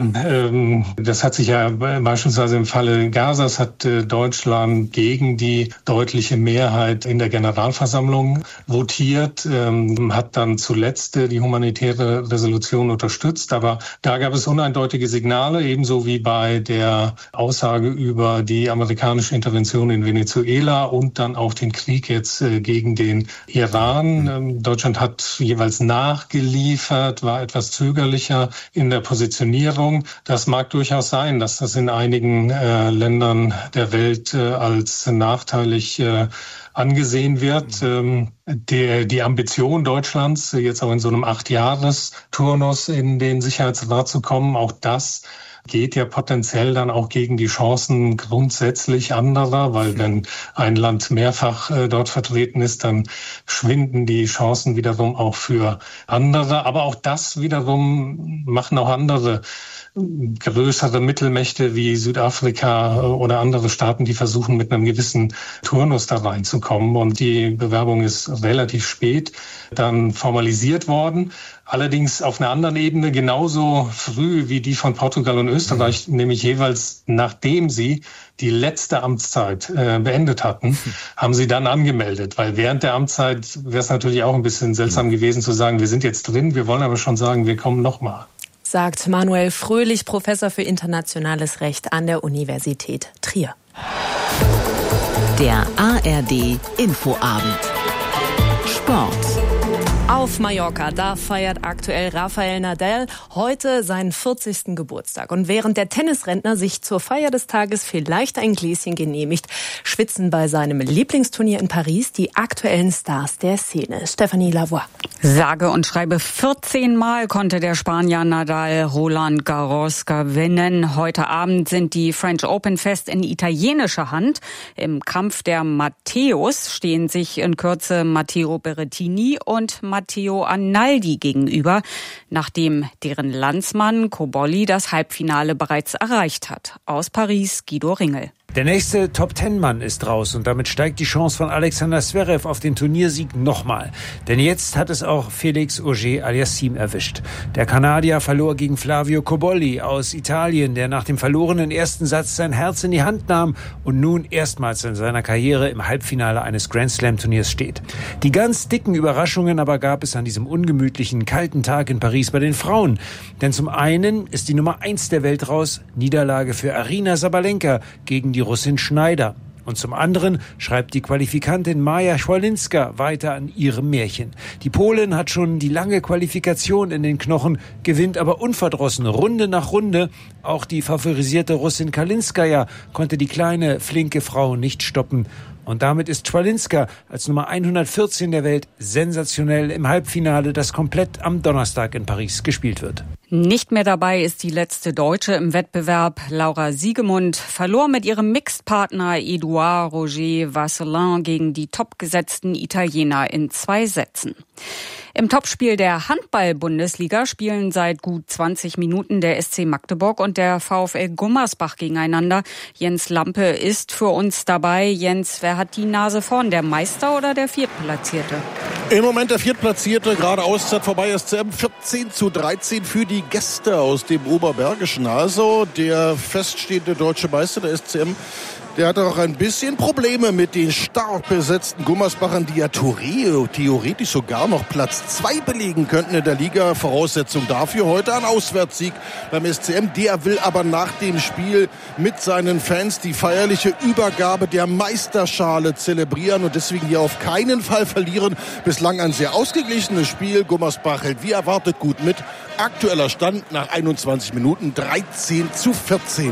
das hat sich ja beispielsweise im Falle Gazas hat Deutschland gegen die deutliche Mehrheit in der Generalversammlung votiert, hat dann zuletzt die humanitäre Resolution unterstützt. Aber da gab es uneindeutige Signale, ebenso wie bei der Aussage über die amerikanische Intervention in Venezuela und dann auch den Krieg jetzt gegen den Iran. Deutschland hat jeweils nachgeliefert, war etwas zögerlicher in der Positionierung. Das mag durchaus sein, dass das in einigen Ländern der Welt als nachteilig angesehen wird. Die Ambition Deutschlands, jetzt auch in so einem 8-Jahres-Turnus in den Sicherheitsrat zu kommen, auch das geht ja potenziell dann auch gegen die Chancen grundsätzlich anderer, weil wenn ein Land mehrfach dort vertreten ist, dann schwinden die Chancen wiederum auch für andere. Aber auch das wiederum machen auch andere größere Mittelmächte wie Südafrika oder andere Staaten, die versuchen, mit einem gewissen Turnus da reinzukommen. Und die Bewerbung ist relativ spät dann formalisiert worden. Allerdings auf einer anderen Ebene genauso früh wie die von Portugal und Österreich, nämlich jeweils nachdem sie die letzte Amtszeit beendet hatten, haben sie dann angemeldet. Weil während der Amtszeit wäre es natürlich auch ein bisschen seltsam gewesen zu sagen, wir sind jetzt drin, wir wollen aber schon sagen, wir kommen nochmal. Sagt Manuel Fröhlich, Professor für internationales Recht an der Universität Trier. Der ARD Infoabend. Sport. Auf Mallorca, da feiert aktuell Rafael Nadal heute seinen 40. Geburtstag. Und während der Tennisrentner sich zur Feier des Tages vielleicht ein Gläschen genehmigt, schwitzen bei seinem Lieblingsturnier in Paris die aktuellen Stars der Szene. Stephanie Lavoie. Sage und schreibe 14 Mal konnte der Spanier Nadal Roland Garros gewinnen. Heute Abend sind die French Open fest in italienischer Hand. Im Kampf der Matteos stehen sich in Kürze Matteo Berrettini und Matteo Arnaldi gegenüber, nachdem deren Landsmann Cobolli das Halbfinale bereits erreicht hat. Aus Paris Guido Ringel. Der nächste Top-10-Mann ist raus und damit steigt die Chance von Alexander Zverev auf den Turniersieg nochmal. Denn jetzt hat es auch Felix Auger-Aliassime erwischt. Der Kanadier verlor gegen Flavio Cobolli aus Italien, der nach dem verlorenen ersten Satz sein Herz in die Hand nahm und nun erstmals in seiner Karriere im Halbfinale eines Grand-Slam-Turniers steht. Die ganz dicken Überraschungen aber gab es an diesem ungemütlichen, kalten Tag in Paris bei den Frauen. Denn zum einen ist die Nummer 1 der Welt raus, Niederlage für Aryna Sabalenka gegen die Russin Schneider. Und zum anderen schreibt die Qualifikantin Maja Schwalinska weiter an ihrem Märchen. Die Polin hat schon die lange Qualifikation in den Knochen, gewinnt aber unverdrossen Runde nach Runde. Auch die favorisierte Russin Kalinskaya konnte die kleine, flinke Frau nicht stoppen. Und damit ist Schwalinska als Nummer 114 der Welt sensationell im Halbfinale, das komplett am Donnerstag in Paris gespielt wird. Nicht mehr dabei ist die letzte Deutsche im Wettbewerb. Laura Siegemund verlor mit ihrem Mixed-Partner Edouard Roger Vasselin gegen die topgesetzten Italiener in 2 Sätzen. Im Topspiel der Handball-Bundesliga spielen seit gut 20 Minuten der SC Magdeburg und der VfL Gummersbach gegeneinander. Jens Lampe ist für uns dabei. Jens, wer hat die Nase vorn, der Meister oder der Viertplatzierte? Im Moment der Viertplatzierte, gerade Auszeit vorbei, SCM 14:13 für die Gäste aus dem Oberbergischen. Also der feststehende deutsche Meister, der SCM, der hatte auch ein bisschen Probleme mit den stark besetzten Gummersbachern, die ja theoretisch sogar noch Platz 2 belegen könnten in der Liga. Voraussetzung dafür heute ein Auswärtssieg beim SCM. Der will aber nach dem Spiel mit seinen Fans die feierliche Übergabe der Meisterschale zelebrieren und deswegen hier auf keinen Fall verlieren. Bislang ein sehr ausgeglichenes Spiel. Gummersbach hält wie erwartet gut mit. Aktueller Stand nach 21 Minuten 13:14.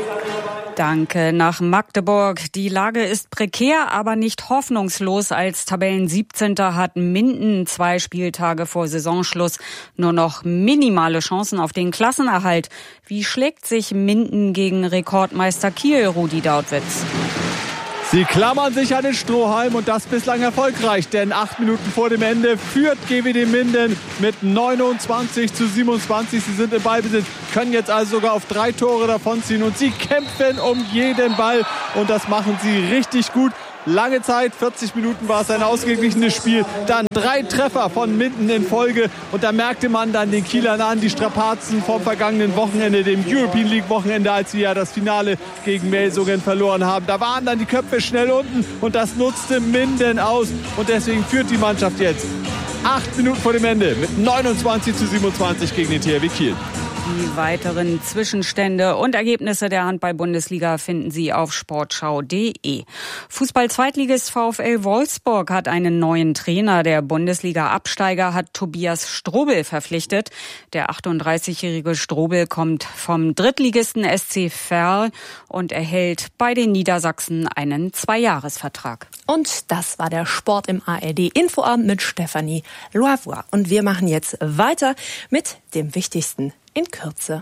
Danke nach Magdeburg. Die Lage ist prekär, aber nicht hoffnungslos. Als Tabellen-17. hat Minden 2 Spieltage vor Saisonschluss nur noch minimale Chancen auf den Klassenerhalt. Wie schlägt sich Minden gegen Rekordmeister Kiel, Rudi Dautwitz? Sie klammern sich an den Strohhalm und das bislang erfolgreich, denn 8 Minuten vor dem Ende führt GWD Minden mit 29:27. Sie sind im Ballbesitz, können jetzt also sogar auf 3 Tore davonziehen und sie kämpfen um jeden Ball und das machen sie richtig gut. Lange Zeit, 40 Minuten war es ein ausgeglichenes Spiel. Dann 3 Treffer von Minden in Folge. Und da merkte man dann den Kielern an, die Strapazen vom vergangenen Wochenende, dem European League Wochenende, als sie ja das Finale gegen Melsungen verloren haben. Da waren dann die Köpfe schnell unten und das nutzte Minden aus. Und deswegen führt die Mannschaft jetzt 8 Minuten vor dem Ende mit 29:27 gegen den THW Kiel. Die weiteren Zwischenstände und Ergebnisse der Handball-Bundesliga finden Sie auf sportschau.de. Fußball-Zweitligist VfL Wolfsburg hat einen neuen Trainer. Der Bundesliga-Absteiger hat Tobias Strobel verpflichtet. Der 38-jährige Strobel kommt vom Drittligisten SC Verl und erhält bei den Niedersachsen einen 2-Jahres-Vertrag. Und das war der Sport im ARD-Infoabend mit Stefanie Loavois. Und wir machen jetzt weiter mit dem Wichtigsten in Kürze.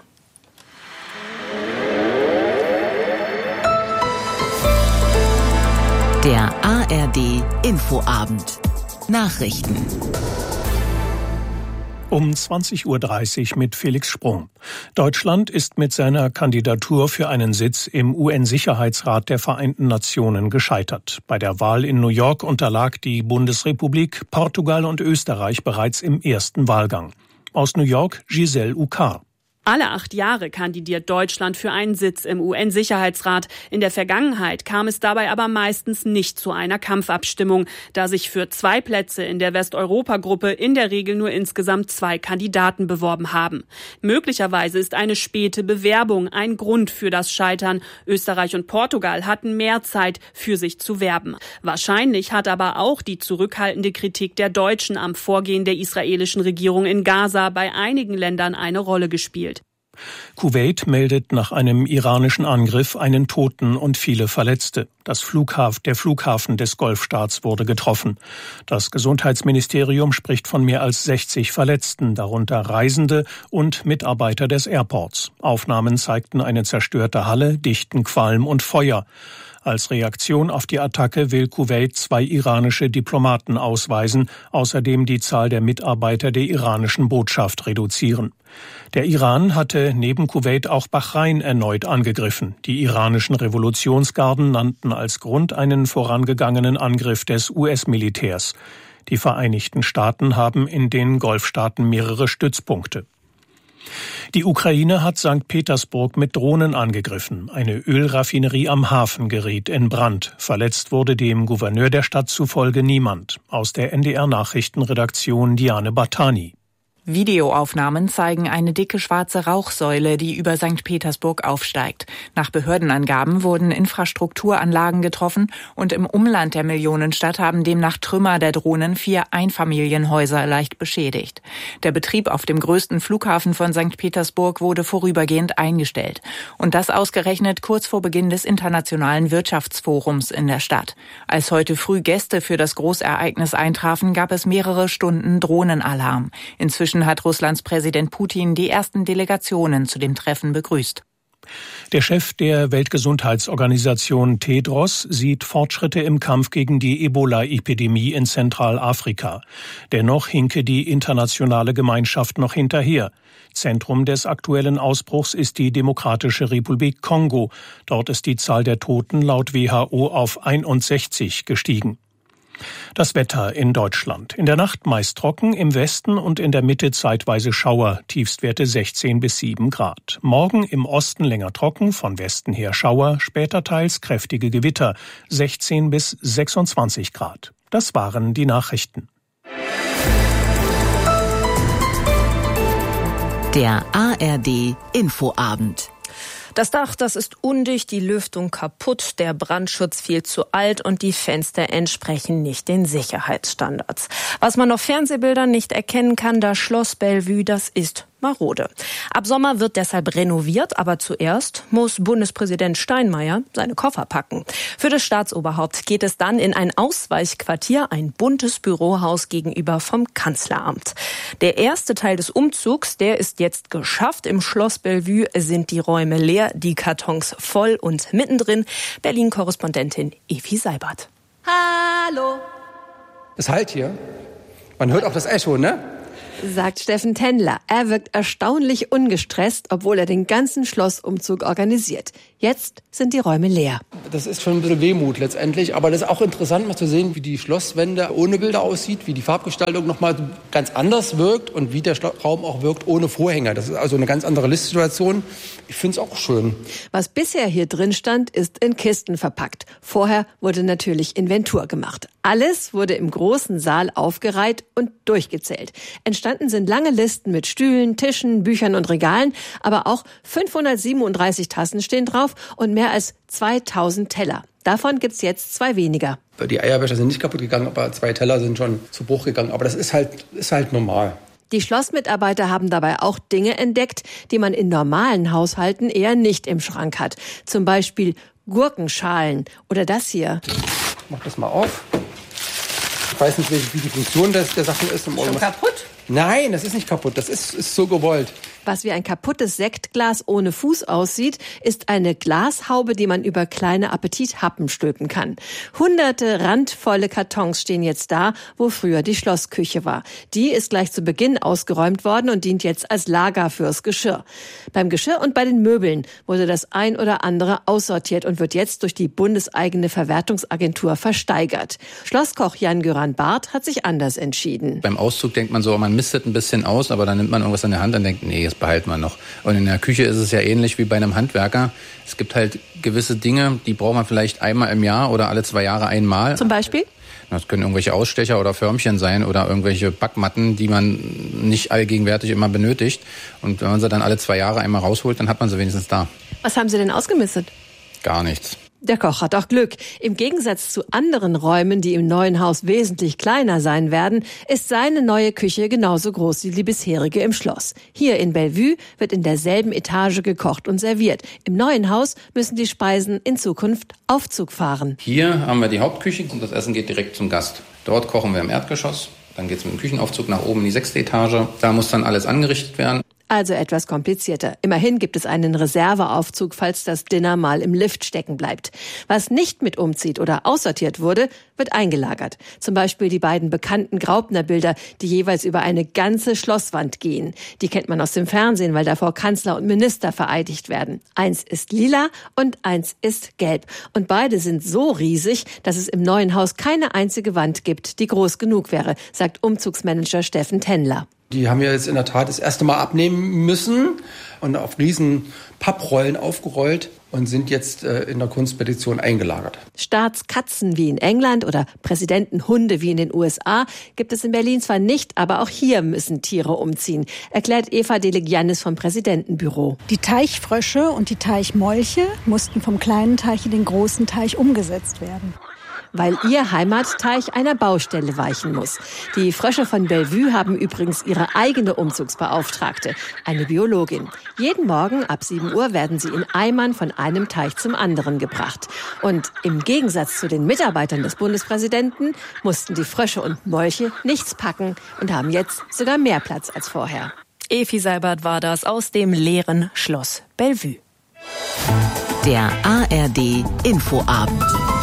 Der ARD-Infoabend. Nachrichten. Um 20:30 Uhr mit Felix Sprung. Deutschland ist mit seiner Kandidatur für einen Sitz im UN-Sicherheitsrat der Vereinten Nationen gescheitert. Bei der Wahl in New York unterlag die Bundesrepublik, Portugal und Österreich bereits im ersten Wahlgang. Aus New York Giselle Ukar. Alle 8 Jahre kandidiert Deutschland für einen Sitz im UN-Sicherheitsrat. In der Vergangenheit kam es dabei aber meistens nicht zu einer Kampfabstimmung, da sich für 2 Plätze in der Westeuropa-Gruppe in der Regel nur insgesamt 2 Kandidaten beworben haben. Möglicherweise ist eine späte Bewerbung ein Grund für das Scheitern. Österreich und Portugal hatten mehr Zeit, für sich zu werben. Wahrscheinlich hat aber auch die zurückhaltende Kritik der Deutschen am Vorgehen der israelischen Regierung in Gaza bei einigen Ländern eine Rolle gespielt. Kuwait meldet nach einem iranischen Angriff einen Toten und viele Verletzte. Der Flughafen des Golfstaats wurde getroffen. Das Gesundheitsministerium spricht von mehr als 60 Verletzten, darunter Reisende und Mitarbeiter des Airports. Aufnahmen zeigten eine zerstörte Halle, dichten Qualm und Feuer. Als Reaktion auf die Attacke will Kuwait 2 iranische Diplomaten ausweisen, außerdem die Zahl der Mitarbeiter der iranischen Botschaft reduzieren. Der Iran hatte neben Kuwait auch Bahrain erneut angegriffen. Die iranischen Revolutionsgarden nannten als Grund einen vorangegangenen Angriff des US-Militärs. Die Vereinigten Staaten haben in den Golfstaaten mehrere Stützpunkte. Die Ukraine hat St. Petersburg mit Drohnen angegriffen. Eine Ölraffinerie am Hafen geriet in Brand. Verletzt wurde dem Gouverneur der Stadt zufolge niemand. Aus der NDR-Nachrichtenredaktion Diane Batani. Videoaufnahmen zeigen eine dicke schwarze Rauchsäule, die über St. Petersburg aufsteigt. Nach Behördenangaben wurden Infrastrukturanlagen getroffen und im Umland der Millionenstadt haben demnach Trümmer der Drohnen 4 Einfamilienhäuser leicht beschädigt. Der Betrieb auf dem größten Flughafen von St. Petersburg wurde vorübergehend eingestellt. Und das ausgerechnet kurz vor Beginn des Internationalen Wirtschaftsforums in der Stadt. Als heute früh Gäste für das Großereignis eintrafen, gab es mehrere Stunden Drohnenalarm. Inzwischen Inzwischen hat Russlands Präsident Putin die ersten Delegationen zu dem Treffen begrüßt. Der Chef der Weltgesundheitsorganisation Tedros sieht Fortschritte im Kampf gegen die Ebola-Epidemie in Zentralafrika. Dennoch hinke die internationale Gemeinschaft noch hinterher. Zentrum des aktuellen Ausbruchs ist die Demokratische Republik Kongo. Dort ist die Zahl der Toten laut WHO auf 61 gestiegen. Das Wetter in Deutschland. In der Nacht meist trocken, im Westen und in der Mitte zeitweise Schauer, Tiefstwerte 16 bis 7 Grad. Morgen im Osten länger trocken, von Westen her Schauer, später teils kräftige Gewitter, 16 bis 26 Grad. Das waren die Nachrichten. Der ARD Infoabend. Das Dach, das ist undicht, die Lüftung kaputt, der Brandschutz viel zu alt und die Fenster entsprechen nicht den Sicherheitsstandards. Was man auf Fernsehbildern nicht erkennen kann, das Schloss Bellevue, das ist marode. Ab Sommer wird deshalb renoviert, aber zuerst muss Bundespräsident Steinmeier seine Koffer packen. Für das Staatsoberhaupt geht es dann in ein Ausweichquartier, ein buntes Bürohaus gegenüber vom Kanzleramt. Der erste Teil des Umzugs, der ist jetzt geschafft. Im Schloss Bellevue sind die Räume leer, die Kartons voll und mittendrin Berlin-Korrespondentin Evi Seibert. Hallo. Es halt hier. Man hört auch das Echo, ne? Sagt Steffen Tendler. Er wirkt erstaunlich ungestresst, obwohl er den ganzen Schlossumzug organisiert. Jetzt sind die Räume leer. Das ist schon ein bisschen Wehmut letztendlich, aber das ist auch interessant mal zu sehen, wie die Schlosswände ohne Bilder aussieht, wie die Farbgestaltung nochmal ganz anders wirkt und wie der Raum auch wirkt ohne Vorhänge. Das ist also eine ganz andere Listsituation. Ich finde es auch schön. Was bisher hier drin stand, ist in Kisten verpackt. Vorher wurde natürlich Inventur gemacht. Alles wurde im großen Saal aufgereiht und durchgezählt. Entstanden sind lange Listen mit Stühlen, Tischen, Büchern und Regalen, aber auch 537 Tassen stehen drauf und mehr als 2000 Teller. Davon gibt's jetzt 2 weniger. Die Eierbecher sind nicht kaputt gegangen, aber 2 Teller sind schon zu Bruch gegangen. Aber das ist halt normal. Die Schlossmitarbeiter haben dabei auch Dinge entdeckt, die man in normalen Haushalten eher nicht im Schrank hat. Zum Beispiel Gurkenschalen oder das hier. Ich mach das mal auf. Ich weiß nicht, wie die Funktion der Sachen ist. Schon kaputt? Nein, das ist nicht kaputt. Das ist so gewollt. Was wie ein kaputtes Sektglas ohne Fuß aussieht, ist eine Glashaube, die man über kleine Appetithappen stülpen kann. Hunderte randvolle Kartons stehen jetzt da, wo früher die Schlossküche war. Die ist gleich zu Beginn ausgeräumt worden und dient jetzt als Lager fürs Geschirr. Beim Geschirr und bei den Möbeln wurde das ein oder andere aussortiert und wird jetzt durch die bundeseigene Verwertungsagentur versteigert. Schlosskoch Jan-Göran Barth hat sich anders entschieden. Beim Auszug denkt man so, man mistet ein bisschen aus, aber dann nimmt man irgendwas in der Hand und denkt, nee, das behalten wir noch. Und in der Küche ist es ja ähnlich wie bei einem Handwerker. Es gibt halt gewisse Dinge, die braucht man vielleicht einmal im Jahr oder alle 2 Jahre einmal. Zum Beispiel? Das können irgendwelche Ausstecher oder Förmchen sein oder irgendwelche Backmatten, die man nicht allgegenwärtig immer benötigt. Und wenn man sie dann alle 2 Jahre einmal rausholt, dann hat man sie wenigstens da. Was haben Sie denn ausgemistet? Gar nichts. Der Koch hat auch Glück. Im Gegensatz zu anderen Räumen, die im neuen Haus wesentlich kleiner sein werden, ist seine neue Küche genauso groß wie die bisherige im Schloss. Hier in Bellevue wird in derselben Etage gekocht und serviert. Im neuen Haus müssen die Speisen in Zukunft Aufzug fahren. Hier haben wir die Hauptküche und das Essen geht direkt zum Gast. Dort kochen wir im Erdgeschoss. Dann geht es mit dem Küchenaufzug nach oben in die 6. Etage. Da muss dann alles angerichtet werden. Also etwas komplizierter. Immerhin gibt es einen Reserveaufzug, falls das Dinner mal im Lift stecken bleibt. Was nicht mit umzieht oder aussortiert wurde, wird eingelagert. Zum Beispiel die beiden bekannten Graupner-Bilder, die jeweils über eine ganze Schlosswand gehen. Die kennt man aus dem Fernsehen, weil davor Kanzler und Minister vereidigt werden. Eins ist lila und eins ist gelb. Und beide sind so riesig, dass es im neuen Haus keine einzige Wand gibt, die groß genug wäre, sagt Umzugsmanager Steffen Tendler. Die haben wir jetzt in der Tat das erste Mal abnehmen müssen und auf riesen Papprollen aufgerollt und sind jetzt in der Kunstpetition eingelagert. Staatskatzen wie in England oder Präsidentenhunde wie in den USA gibt es in Berlin zwar nicht, aber auch hier müssen Tiere umziehen, erklärt Eva Delegiannis vom Präsidentenbüro. Die Teichfrösche und die Teichmolche mussten vom kleinen Teich in den großen Teich umgesetzt werden. weil ihr Heimatteich einer Baustelle weichen muss. Die Frösche von Bellevue haben übrigens ihre eigene Umzugsbeauftragte, eine Biologin. Jeden Morgen ab 7 Uhr werden sie in Eimern von einem Teich zum anderen gebracht. Und im Gegensatz zu den Mitarbeitern des Bundespräsidenten mussten die Frösche und Molche nichts packen und haben jetzt sogar mehr Platz als vorher. Evi Seibert war das aus dem leeren Schloss Bellevue. Der ARD Infoabend.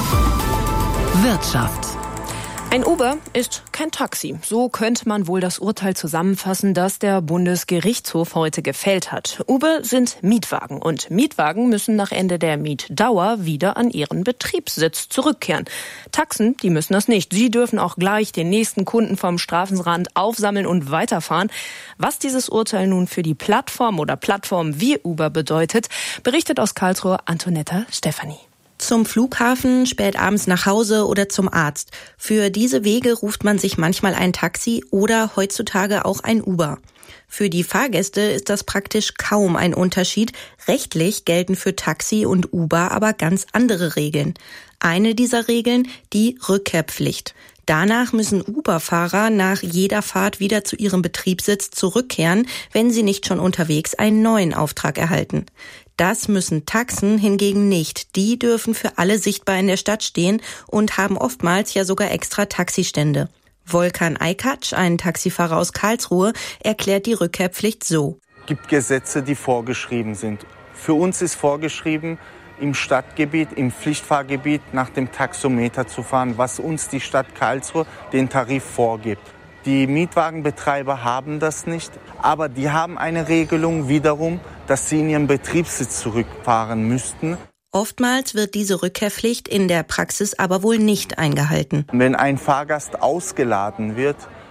Wirtschaft. Ein Uber ist kein Taxi. So könnte man wohl das Urteil zusammenfassen, das der Bundesgerichtshof heute gefällt hat. Uber sind Mietwagen und Mietwagen müssen nach Ende der Mietdauer wieder an ihren Betriebssitz zurückkehren. Taxen, die müssen das nicht. Sie dürfen auch gleich den nächsten Kunden vom Straßenrand aufsammeln und weiterfahren. Was dieses Urteil nun für die Plattform oder Plattformen wie Uber bedeutet, berichtet aus Karlsruhe Antonetta Stefanie. Zum Flughafen, spät abends nach Hause oder zum Arzt. Für diese Wege ruft man sich manchmal ein Taxi oder heutzutage auch ein Uber. Für die Fahrgäste ist das praktisch kaum ein Unterschied. Rechtlich gelten für Taxi und Uber aber ganz andere Regeln. Eine dieser Regeln, die Rückkehrpflicht. Danach müssen Uber-Fahrer nach jeder Fahrt wieder zu ihrem Betriebssitz zurückkehren, wenn sie nicht schon unterwegs einen neuen Auftrag erhalten. Das müssen Taxen hingegen nicht. Die dürfen für alle sichtbar in der Stadt stehen und haben oftmals ja sogar extra Taxistände. Volkan Aykac, ein Taxifahrer aus Karlsruhe, erklärt die Rückkehrpflicht so. Es gibt Gesetze, die vorgeschrieben sind. Für uns ist vorgeschrieben, im Stadtgebiet, im Pflichtfahrgebiet nach dem Taxometer zu fahren, was uns die Stadt Karlsruhe den Tarif vorgibt. Die Mietwagenbetreiber haben das nicht, aber die haben eine Regelung wiederum, dass sie in ihren Betriebssitz zurückfahren müssten. Oftmals wird diese Rückkehrpflicht in der Praxis aber wohl nicht eingehalten. Wenn ein Fahrgast ausgeladen wird,